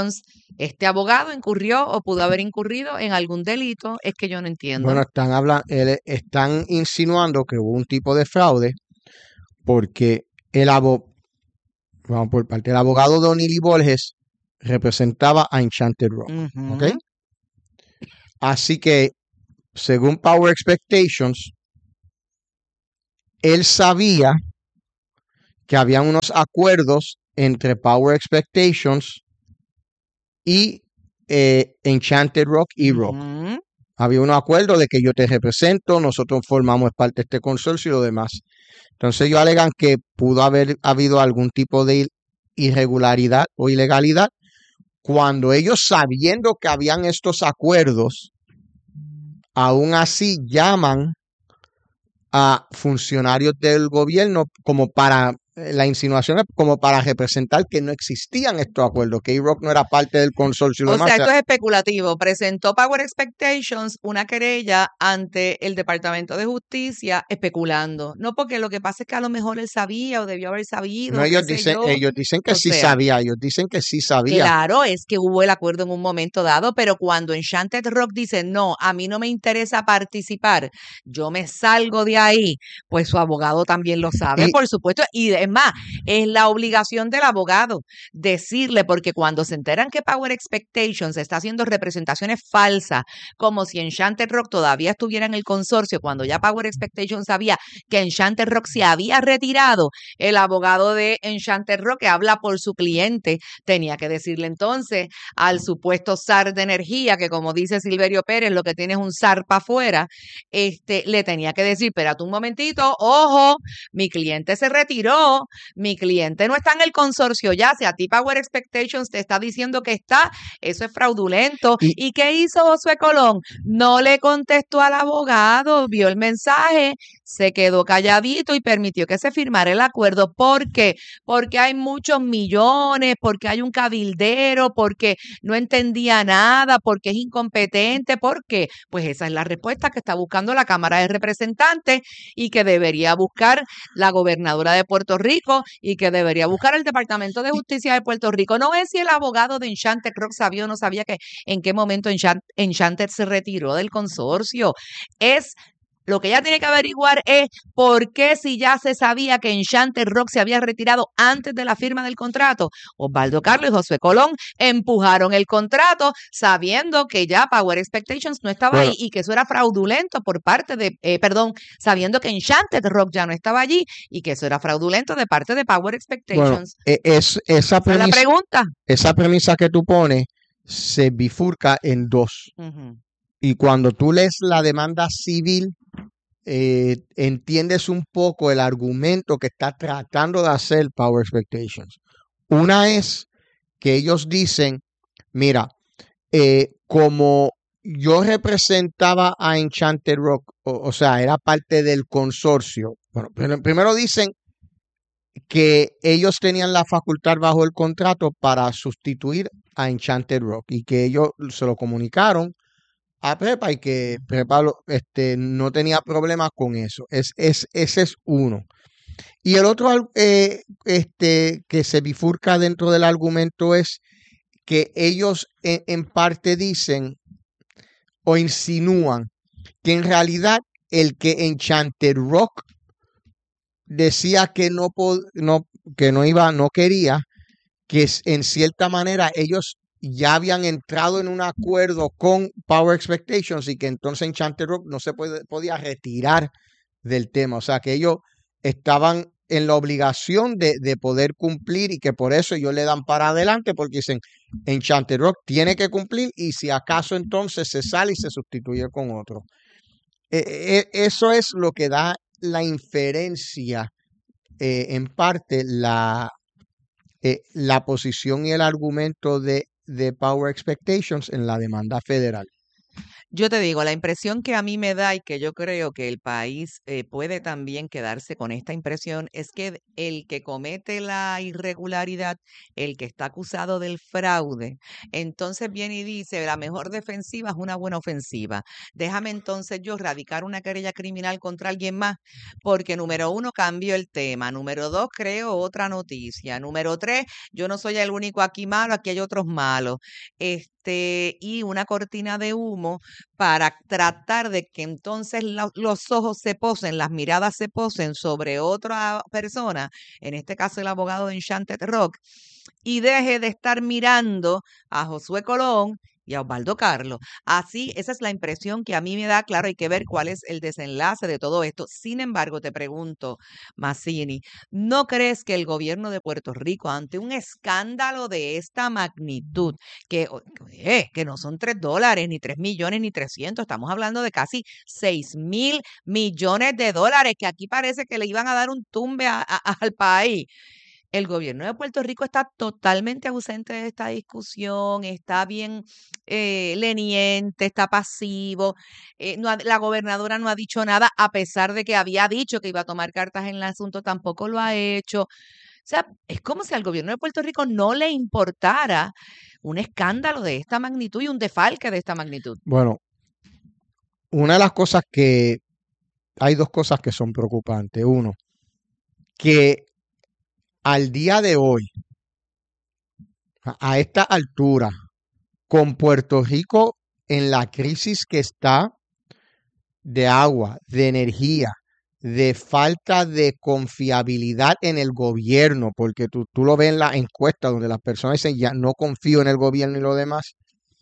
[SPEAKER 1] este abogado incurrió o pudo haber incurrido en algún delito, es que yo no entiendo.
[SPEAKER 2] Bueno, están hablando, están insinuando que hubo un tipo de fraude porque el abogado, vamos por parte, el abogado Don Ili Borges representaba a Enchanted Rock,
[SPEAKER 1] Ujú.
[SPEAKER 2] ¿ok? Así que, según Power Expectations, él sabía que había unos acuerdos entre Power Expectations y eh, Enchanted Rock y Rock.
[SPEAKER 1] Ujú.
[SPEAKER 2] Había un acuerdo de que yo te represento, nosotros formamos parte de este consorcio y lo demás. Entonces ellos alegan que pudo haber habido algún tipo de irregularidad o ilegalidad cuando ellos, sabiendo que habían estos acuerdos, aún así llaman a funcionarios del gobierno como para, la insinuación es como para representar que no existían estos acuerdos, que A-Rock no era parte del consorcio y lo
[SPEAKER 1] O
[SPEAKER 2] demás.
[SPEAKER 1] sea,
[SPEAKER 2] O sea,
[SPEAKER 1] esto es especulativo. Presentó Power Expectations una querella ante el Departamento de Justicia especulando. No, porque lo que pasa es que a lo mejor él sabía o debió haber sabido,
[SPEAKER 2] no,
[SPEAKER 1] qué
[SPEAKER 2] ellos
[SPEAKER 1] sé
[SPEAKER 2] dicen,
[SPEAKER 1] yo.
[SPEAKER 2] ellos dicen que
[SPEAKER 1] O
[SPEAKER 2] sí
[SPEAKER 1] sea,
[SPEAKER 2] sabía, ellos dicen que sí sabía.
[SPEAKER 1] claro, es que hubo el acuerdo en un momento dado, pero cuando Enchanted Rock dice, no, a mí no me interesa participar, yo me salgo de ahí, pues su abogado también lo sabe,
[SPEAKER 2] Y-
[SPEAKER 1] por supuesto. Y es más, es la obligación del abogado decirle, porque cuando se enteran que Power Expectations está haciendo representaciones falsas, como si Enchanted Rock todavía estuviera en el consorcio, cuando ya Power Expectations sabía que Enchanted Rock se había retirado, el abogado de Enchanted Rock, que habla por su cliente, tenía que decirle entonces al supuesto zar de energía, que como dice Silverio Pérez, lo que tiene es un zar para afuera, este, le tenía que decir, espérate un momentito, ojo, mi cliente se retiró, mi cliente no está en el consorcio ya, si a ti Power Expectations te está diciendo que está, eso es fraudulento.
[SPEAKER 2] Y-
[SPEAKER 1] ¿Y qué hizo Josué Colón? No le contestó al abogado, vio el mensaje, se quedó calladito y permitió que se firmara el acuerdo. ¿Por qué? Porque hay muchos millones, porque hay un cabildero, porque no entendía nada, porque es incompetente. ¿Por qué? Pues esa es la respuesta que está buscando la Cámara de Representantes y que debería buscar la gobernadora de Puerto Rico y que debería buscar el Departamento de Justicia de Puerto Rico. No es si el abogado de Enchanted Rock sabía o no sabía que en qué momento Enchant- Enchanted se retiró del consorcio. Es lo que ella tiene que averiguar es por qué, si ya se sabía que Enchanted Rock se había retirado antes de la firma del contrato, Osvaldo Carlos y Josué Colón empujaron el contrato sabiendo que ya Power Expectations no estaba
[SPEAKER 2] Bueno.
[SPEAKER 1] ahí y que eso era fraudulento por parte de, eh, perdón, sabiendo que Enchanted Rock ya no estaba allí y que eso era fraudulento de parte de Power
[SPEAKER 2] Bueno,
[SPEAKER 1] Expectations.
[SPEAKER 2] e- es, esa,
[SPEAKER 1] Esa es la
[SPEAKER 2] premisa,
[SPEAKER 1] pregunta.
[SPEAKER 2] esa premisa que tú pones se bifurca en dos.
[SPEAKER 1] Ujú.
[SPEAKER 2] Y cuando tú lees la demanda civil, eh, entiendes un poco el argumento que está tratando de hacer Power Expectations. Una es que ellos dicen, mira, eh, como yo representaba a Enchanted Rock, o, o sea, era parte del consorcio. Bueno, pero primero dicen que ellos tenían la facultad bajo el contrato para sustituir a Enchanted Rock y que ellos se lo comunicaron a Prepa y que Prepa lo- este, no tenía problemas con eso. Es, es, ese es uno. Y el otro al- eh, este, que se bifurca dentro del argumento es que ellos en, en parte dicen o insinúan que en realidad el que Enchanted Rock decía que no, pod- no, que no iba, no quería, que es- en cierta manera ellos ya habían entrado en un acuerdo con Power Expectations y que entonces Enchanted Rock no se puede- podía retirar del tema. O sea, que ellos estaban en la obligación de, de poder cumplir y que por eso ellos le dan para adelante porque dicen, Enchanted Rock tiene que cumplir y si acaso entonces se sale y se sustituye con otro. Eh, eh, eso es lo que da la inferencia, eh, en parte, la, eh, la posición y el argumento de, de Power Expectations en la demanda federal.
[SPEAKER 1] Yo te digo, la impresión que a mí me da y que yo creo que el país eh, puede también quedarse con esta impresión es que el que comete la irregularidad, el que está acusado del fraude, entonces viene y dice, la mejor defensiva es una buena ofensiva. Déjame entonces yo radicar una querella criminal contra alguien más, porque número uno, cambio el tema. Número dos, creo otra noticia. Número tres, yo no soy el único aquí malo, aquí hay otros malos. Este, y una cortina de humo para tratar de que entonces lo- los ojos se posen, las miradas se posen sobre otra persona, en este caso el abogado de Enchanted Rock, y deje de estar mirando a Josué Colón y a Osvaldo Carlos. Así, esa es la impresión que a mí me da. Claro, hay que ver cuál es el desenlace de todo esto. Sin embargo, te pregunto, Mazzini, ¿no crees que el gobierno de Puerto Rico, ante un escándalo de esta magnitud, que, o- eh, que no son tres dólares, ni tres millones, ni trescientos, estamos hablando de casi seis mil millones de dólares, que aquí parece que le iban a dar un tumbe a- a- al país? El gobierno de Puerto Rico está totalmente ausente de esta discusión, está bien eh, leniente, está pasivo. Eh, no ha- la gobernadora no ha dicho nada, a pesar de que había dicho que iba a tomar cartas en el asunto, tampoco lo ha hecho. O sea, es como si al gobierno de Puerto Rico no le importara un escándalo de esta magnitud y un defalque de esta magnitud.
[SPEAKER 2] Bueno, una de las cosas que hay dos cosas que son preocupantes. Uno, que al día de hoy, a a esta altura, con Puerto Rico en la crisis que está de agua, de energía, de falta de confiabilidad en el gobierno, porque tú, tú lo ves en la encuesta donde las personas dicen ya no confío en el gobierno y lo demás,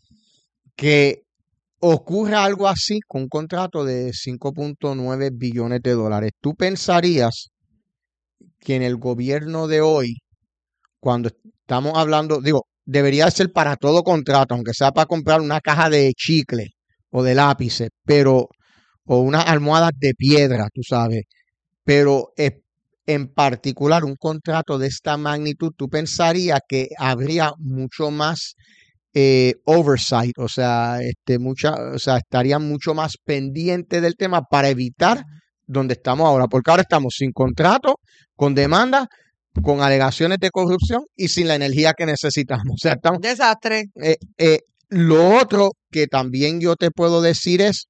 [SPEAKER 2] que ocurra algo así con un contrato de cinco punto nueve billones de dólares. Tú pensarías que en el gobierno de hoy, cuando estamos hablando, digo, debería ser para todo contrato, aunque sea para comprar una caja de chicle o de lápices, pero, o unas almohadas de piedra, tú sabes, pero eh, en particular un contrato de esta magnitud, tú pensarías que habría mucho más eh, oversight, o sea, este, mucha, o sea, estarían mucho más pendientes del tema para evitar donde estamos ahora, porque ahora estamos sin contrato, con demanda, con alegaciones de corrupción y sin la energía que necesitamos. O sea, estamos,
[SPEAKER 1] Desastre.
[SPEAKER 2] eh, eh, lo otro que también yo te puedo decir es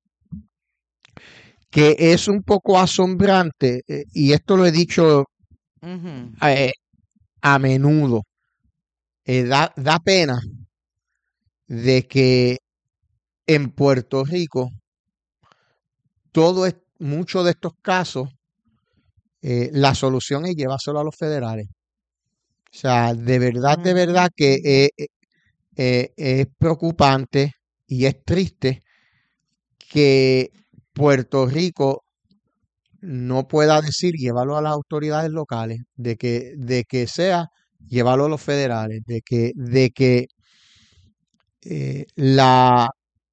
[SPEAKER 2] que es un poco asombrante, eh, y esto lo he dicho
[SPEAKER 1] Ujú.
[SPEAKER 2] eh, a menudo, eh, da, da pena de que en Puerto Rico todo es, muchos de estos casos, eh, la solución es llevárselo a los federales. O sea, de verdad, de verdad que eh, eh, eh, es preocupante y es triste que Puerto Rico no pueda decir llevarlo a las autoridades locales, de que, de que sea llevarlo a los federales, de que, de que eh, la,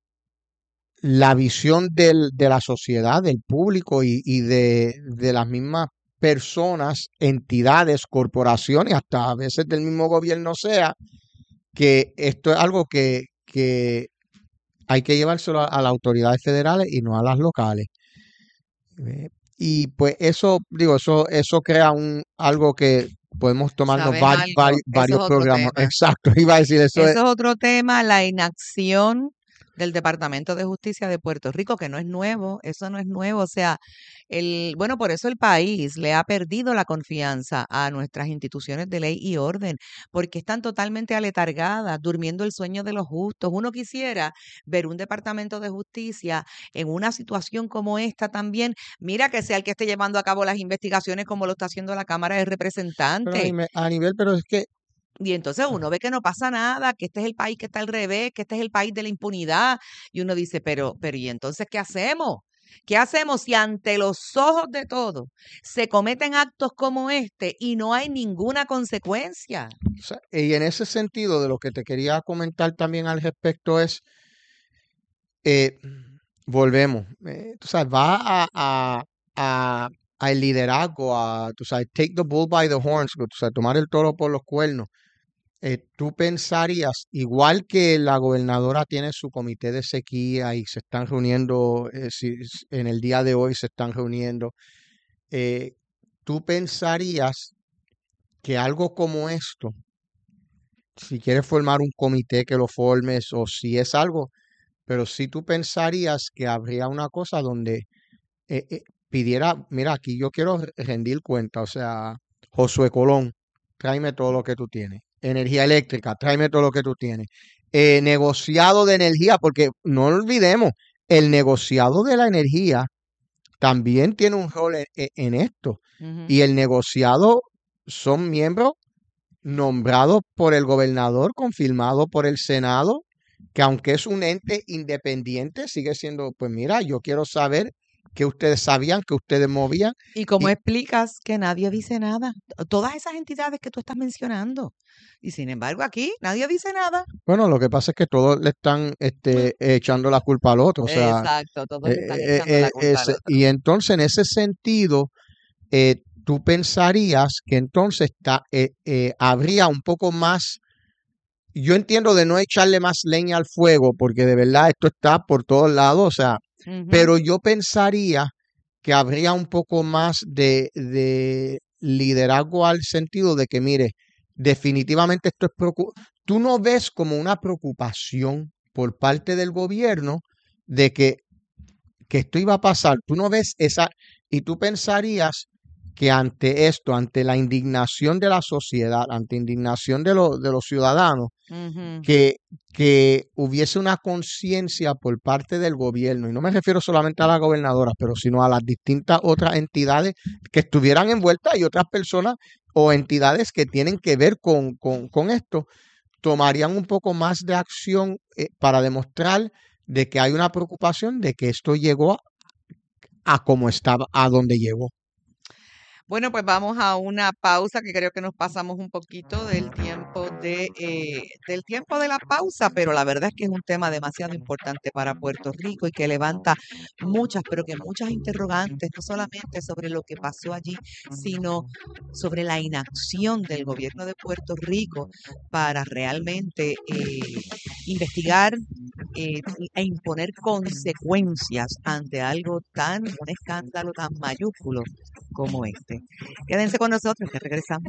[SPEAKER 2] la visión del, de la sociedad, del público y, y de, de las mismas personas, entidades, corporaciones, hasta a veces del mismo gobierno sea, que esto es algo que, que hay que llevárselo a, a las autoridades federales y no a las locales. Eh, y pues eso, digo, eso, eso crea un algo que podemos tomarnos
[SPEAKER 1] ¿Sabes
[SPEAKER 2] vari- vari-
[SPEAKER 1] algo? Eso es
[SPEAKER 2] varios
[SPEAKER 1] otro
[SPEAKER 2] programas.
[SPEAKER 1] tema.
[SPEAKER 2] Exacto, iba a decir eso. Es,
[SPEAKER 1] Eso es otro tema, la inacción del Departamento de Justicia de Puerto Rico, que no es nuevo, eso no es nuevo. O sea, el, bueno, por eso el país le ha perdido la confianza a nuestras instituciones de ley y orden, porque están totalmente aletargadas, durmiendo el sueño de los justos. Uno quisiera ver un Departamento de Justicia en una situación como esta también. Mira que sea el que esté llevando a cabo las investigaciones como lo está haciendo la Cámara de
[SPEAKER 2] pero a,
[SPEAKER 1] Representantes.
[SPEAKER 2] nivel, a nivel, pero es que
[SPEAKER 1] Y entonces uno ve que no pasa nada, que este es el país que está al revés, que este es el país de la impunidad. Y uno dice, pero, pero ¿y entonces qué hacemos? ¿Qué hacemos si ante los ojos de todos se cometen actos como este y no hay ninguna consecuencia?
[SPEAKER 2] o sea, y en ese sentido, de lo que te quería comentar también al respecto es, eh, volvemos, eh, tú sabes, va a, a, a, al liderazgo, a, tú sabes, take the bull by the horns, tú sabes, tomar el toro por los cuernos. eh, tú pensarías, igual que la gobernadora tiene su comité de sequía y se están reuniendo, eh, si- en el día de hoy se están reuniendo, eh, tú pensarías que algo como esto, si quieres formar un comité que lo formes o si es algo, pero si tú pensarías que habría una cosa donde eh, eh, pidiera, mira, aquí yo quiero re- rendir cuenta, o sea, Josué Colón, tráeme todo lo que tú tienes. Energía eléctrica, tráeme todo lo que tú tienes. Eh, negociado de energía, porque no olvidemos, el negociado de la energía también tiene un rol en, en- en esto.
[SPEAKER 1] Ujú.
[SPEAKER 2] Y el negociado son miembros nombrados por el gobernador, confirmado por el Senado, que aunque es un ente independiente, sigue siendo, pues mira, yo quiero saber que ustedes sabían, que ustedes movían.
[SPEAKER 1] ¿Y cómo
[SPEAKER 2] Y
[SPEAKER 1] explicas que nadie dice nada? Todas esas entidades que tú estás mencionando. Y sin embargo, aquí nadie dice nada.
[SPEAKER 2] bueno, lo que pasa es que todos le están este, echando la culpa al otro. O sea,
[SPEAKER 1] Exacto, todos
[SPEAKER 2] eh,
[SPEAKER 1] le están
[SPEAKER 2] eh,
[SPEAKER 1] echando la
[SPEAKER 2] eh,
[SPEAKER 1] culpa al
[SPEAKER 2] ese-
[SPEAKER 1] otro.
[SPEAKER 2] y entonces en ese sentido, eh, tú pensarías que entonces ta- eh, eh, habría un poco más, yo entiendo de no echarle más leña al fuego, porque de verdad esto está por todos lados, o sea,
[SPEAKER 1] Ujú.
[SPEAKER 2] pero yo pensaría que habría un poco más de, de liderazgo al sentido de que, mire, definitivamente esto es preocu- tú no ves como una preocupación por parte del gobierno de que, que esto iba a pasar, tú no ves esa, y tú pensarías que ante esto, ante la indignación de la sociedad, ante indignación de, los de los ciudadanos,
[SPEAKER 1] Ujú.
[SPEAKER 2] que, que hubiese una conciencia por parte del gobierno, y no me refiero solamente a la gobernadora, pero sino a las distintas otras entidades que estuvieran envueltas y otras personas o entidades que tienen que ver con, con, con esto, tomarían un poco más de acción eh, para demostrar de que hay una preocupación de que esto llegó a, a como estaba, a donde llegó.
[SPEAKER 1] Bueno, pues vamos a una pausa que creo que nos pasamos un poquito del tiempo de eh, del tiempo de la pausa, pero la verdad es que es un tema demasiado importante para Puerto Rico y que levanta muchas, pero que muchas interrogantes, no solamente sobre lo que pasó allí, sino sobre la inacción del gobierno de Puerto Rico para realmente eh, investigar eh, e imponer consecuencias ante algo tan, un escándalo tan mayúsculo como este. Quédense con nosotros, que regresamos.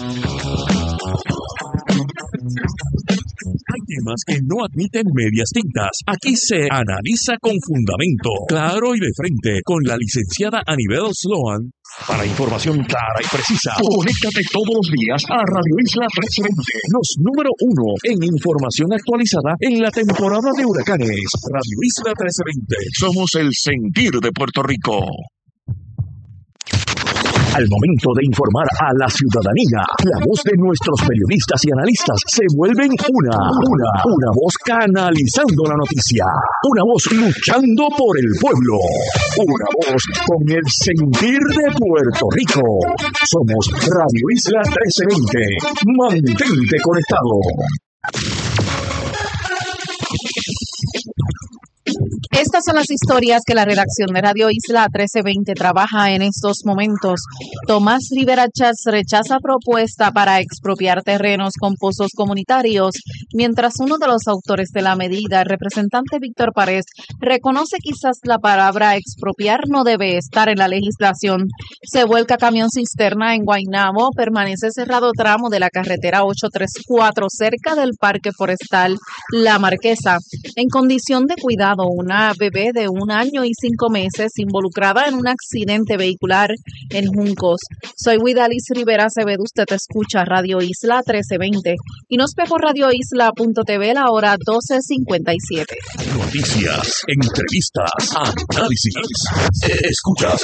[SPEAKER 3] Hay temas que no admiten medias tintas. Aquí se analiza con fundamento, claro y de frente, con la licenciada Anibel Sloan. Para información clara y precisa, conéctate todos los días a Radio Isla trescientos veinte, los número uno en información actualizada en la temporada de huracanes. Radio Isla trescientos veinte, somos el sentir de Puerto Rico. Al momento de informar a la ciudadanía, la voz de nuestros periodistas y analistas se vuelven una, una, una voz canalizando la noticia, una voz luchando por el pueblo, una voz con el sentir de Puerto Rico. Somos Radio Isla trescientos veinte. Mantente conectado.
[SPEAKER 12] Estas son las historias que la redacción de Radio Isla trece veinte trabaja en estos momentos. Tomás Rivera Chats rechaza propuesta para expropiar terrenos con pozos comunitarios, mientras uno de los autores de la medida, el representante Víctor Párez, reconoce quizás la palabra expropiar no debe estar en la legislación. Se vuelca camión cisterna en Guaynabo, permanece cerrado tramo de la carretera ochocientos treinta y cuatro cerca del Parque Forestal La Marquesa. En condición de cuidado, una bebé de un año y cinco meses involucrada en un accidente vehicular en Juncos. Soy Widalis Rivera Acevedo, usted escucha Radio Isla trece veinte y nos ve por radio isla punto t v la hora doce cincuenta y siete.
[SPEAKER 3] Noticias, entrevistas, análisis. Escuchas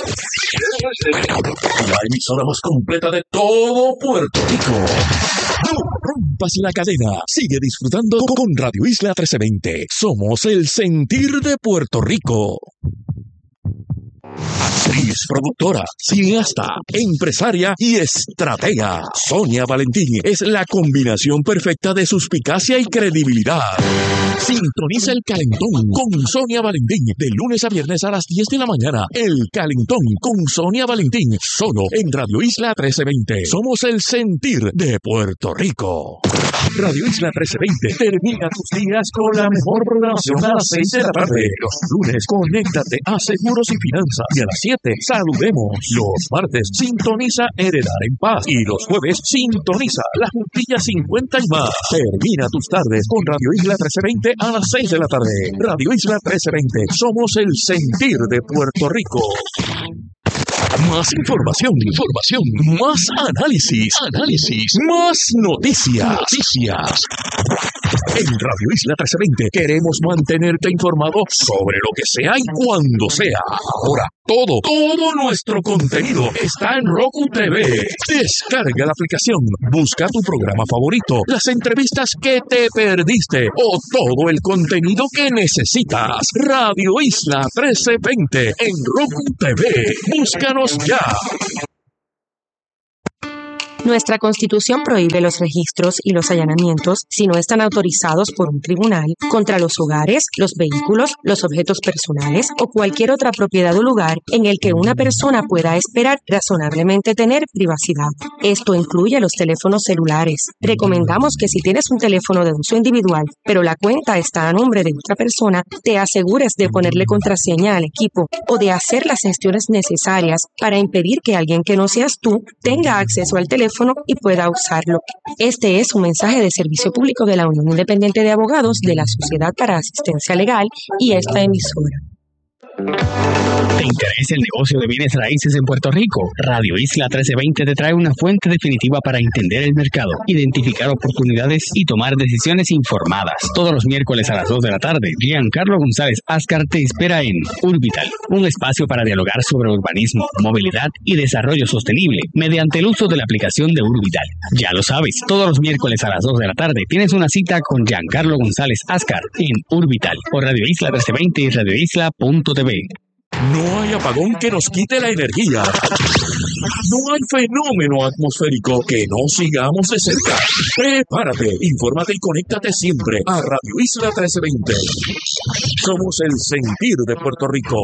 [SPEAKER 3] la emisora más completa de todo Puerto Rico. Rompas la cadena. Sigue disfrutando con Radio Isla trece veinte. Somos el sentir de Puerto Rico. Actriz, productora, cineasta, empresaria y estratega. Sonia Valentín es la combinación perfecta de suspicacia y credibilidad. Sintoniza El Calentón con Sonia Valentín de lunes a viernes a las diez de la mañana. El Calentón con Sonia Valentín, solo en Radio Isla trece veinte. Somos el sentir de Puerto Rico. Radio Isla trece veinte termina tus días con la mejor programación a las seis de la tarde. Los lunes, conéctate a Seguros y Finanzas. Y a las siete, saludemos. Los martes, sintoniza Heredar en Paz. Y los jueves, sintoniza La Juntilla cincuenta y más. Termina tus tardes con Radio Isla trece veinte a las seis de la tarde. Radio Isla trece veinte, somos el sentir de Puerto Rico. Más información, información, más análisis, análisis, más noticias, noticias. En Radio Isla trece veinte queremos mantenerte informado sobre lo que sea y cuando sea. Ahora, todo, todo nuestro contenido está en Roku T V. Descarga la aplicación, busca tu programa favorito, las entrevistas que te perdiste o todo el contenido que necesitas. Radio Isla trece veinte en Roku T V. Búscanos ya.
[SPEAKER 13] Nuestra Constitución prohíbe los registros y los allanamientos si no están autorizados por un tribunal contra los hogares, los vehículos, los objetos personales o cualquier otra propiedad o lugar en el que una persona pueda esperar razonablemente tener privacidad. Esto incluye los teléfonos celulares. Recomendamos que si tienes un teléfono de uso individual, pero la cuenta está a nombre de otra persona, te asegures de ponerle contraseña al equipo o de hacer las gestiones necesarias para impedir que alguien que no seas tú tenga acceso al teléfono y pueda usarlo. Este es un mensaje de servicio público de la Unión Independiente de Abogados de la Sociedad para Asistencia Legal y esta emisora.
[SPEAKER 4] ¿Te interesa el negocio de bienes raíces en Puerto Rico? Radio Isla trece veinte te trae una fuente definitiva para entender el mercado, identificar oportunidades y tomar decisiones informadas. Todos los miércoles a las dos de la tarde, Giancarlo González Ascar te espera en Urbital, un espacio para dialogar sobre urbanismo, movilidad y desarrollo sostenible mediante el uso de la aplicación de Urbital. Ya lo sabes, todos los miércoles a las dos de la tarde tienes una cita con Giancarlo González Ascar en Urbital por Radio Isla trece veinte y radio isla punto t v.
[SPEAKER 3] No hay apagón que nos quite la energía. No hay fenómeno atmosférico que no sigamos de cerca. Prepárate, infórmate y conéctate siempre a Radio Isla trece veinte. Somos el sentir de Puerto Rico.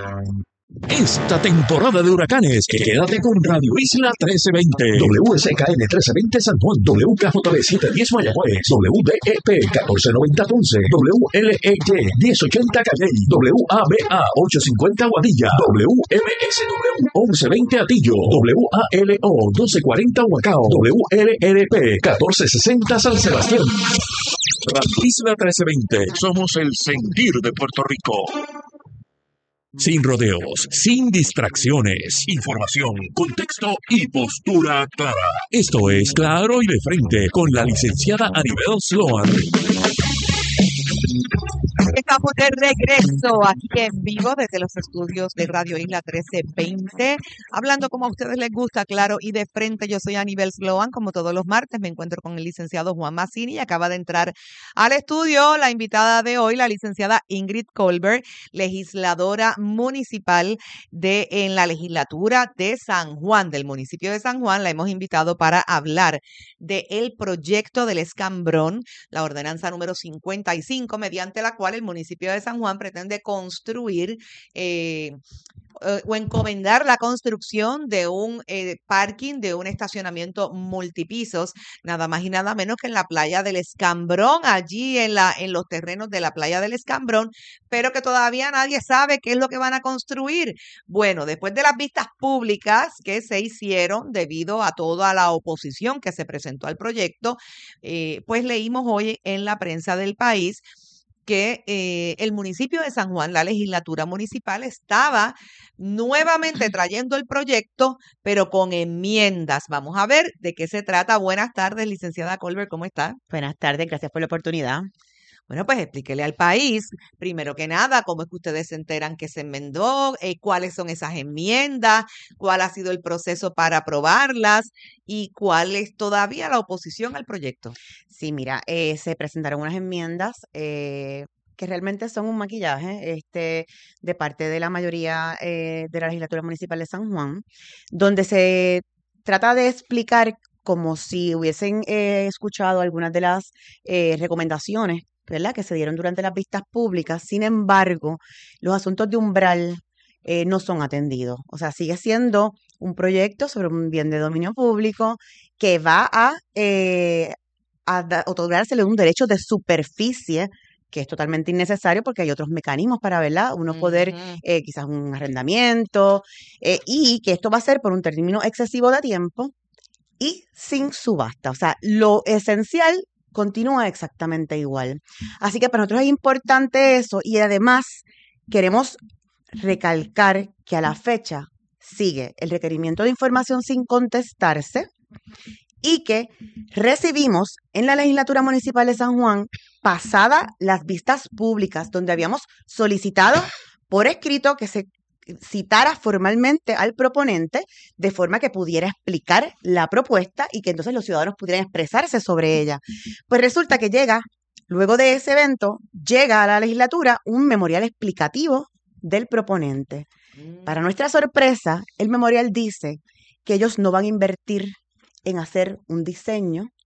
[SPEAKER 3] Esta temporada de huracanes, quédate con Radio Isla trece veinte. W S K N trece veinte San Juan, W K J B setecientos diez Mayagüez, W D E P catorce noventa Ponce, W L E Y diez ochenta Calley, W A B A ochocientos cincuenta Guadilla, W M S W once veinte Atillo, W A L O doce cuarenta Huacao, W L R P catorce sesenta San Sebastián. Radio Isla trece veinte, somos el sentir de Puerto Rico. Sin rodeos, sin distracciones, información, contexto y postura clara. Esto es Claro y de Frente con la licenciada Anibel Sloan.
[SPEAKER 1] Estamos de regreso aquí en vivo desde los estudios de Radio Isla trece veinte, hablando como a ustedes les gusta, claro y de frente. Yo soy Anibel Sloan, como todos los martes me encuentro con el licenciado Juan Mazzini y acaba de entrar al estudio la invitada de hoy, la licenciada Ingrid Colbert, legisladora municipal de en la legislatura de San Juan, del municipio de San Juan. La hemos invitado para hablar del proyecto del escambrón, la ordenanza número cincuenta y cinco, mediante la cual el municipio de San Juan pretende construir eh, eh, o encomendar la construcción de un eh, parking, de un estacionamiento multipisos, nada más y nada menos que en la playa del Escambrón, allí en, la, en los terrenos de la playa del Escambrón, pero que todavía nadie sabe qué es lo que van a construir. Bueno, después de las vistas públicas que se hicieron debido a toda la oposición que se presentó al proyecto, eh, pues leímos hoy en la prensa del país que eh, el municipio de San Juan, la legislatura municipal, estaba nuevamente trayendo el proyecto, pero con enmiendas. Vamos a ver de qué se trata. Buenas tardes, licenciada Colbert, ¿cómo está?
[SPEAKER 14] Buenas tardes, gracias por la oportunidad.
[SPEAKER 1] Bueno, pues explíquele al país, primero que nada, cómo es que ustedes se enteran que se enmendó, eh, cuáles son esas enmiendas, cuál ha sido el proceso para aprobarlas y cuál es todavía la oposición al proyecto.
[SPEAKER 14] Sí, mira, eh, se presentaron unas enmiendas eh, que realmente son un maquillaje este, de parte de la mayoría eh, de la legislatura municipal de San Juan, donde se trata de explicar como si hubiesen eh, escuchado algunas de las eh, recomendaciones, ¿verdad?, que se dieron durante las vistas públicas. Sin embargo, los asuntos de umbral eh, no son atendidos. O sea, sigue siendo un proyecto sobre un bien de dominio público que va a, eh, a da- otorgársele un derecho de superficie que es totalmente innecesario porque hay otros mecanismos para, ¿verdad?, uno poder,
[SPEAKER 1] Ujú.
[SPEAKER 14] eh, quizás un arrendamiento, eh, y que esto va a ser por un término excesivo de tiempo y sin subasta. O sea, lo esencial continúa exactamente igual. Así que para nosotros es importante eso y además queremos recalcar que a la fecha sigue el requerimiento de información sin contestarse y que recibimos en la legislatura municipal de San Juan, pasada las vistas públicas, donde habíamos solicitado por escrito que se citara formalmente al proponente de forma que pudiera explicar la propuesta y que entonces los ciudadanos pudieran expresarse sobre ella. Pues resulta que llega, luego de ese evento, llega a la legislatura un memorial explicativo del proponente. Para nuestra sorpresa, el memorial dice que ellos no van a invertir en hacer un diseño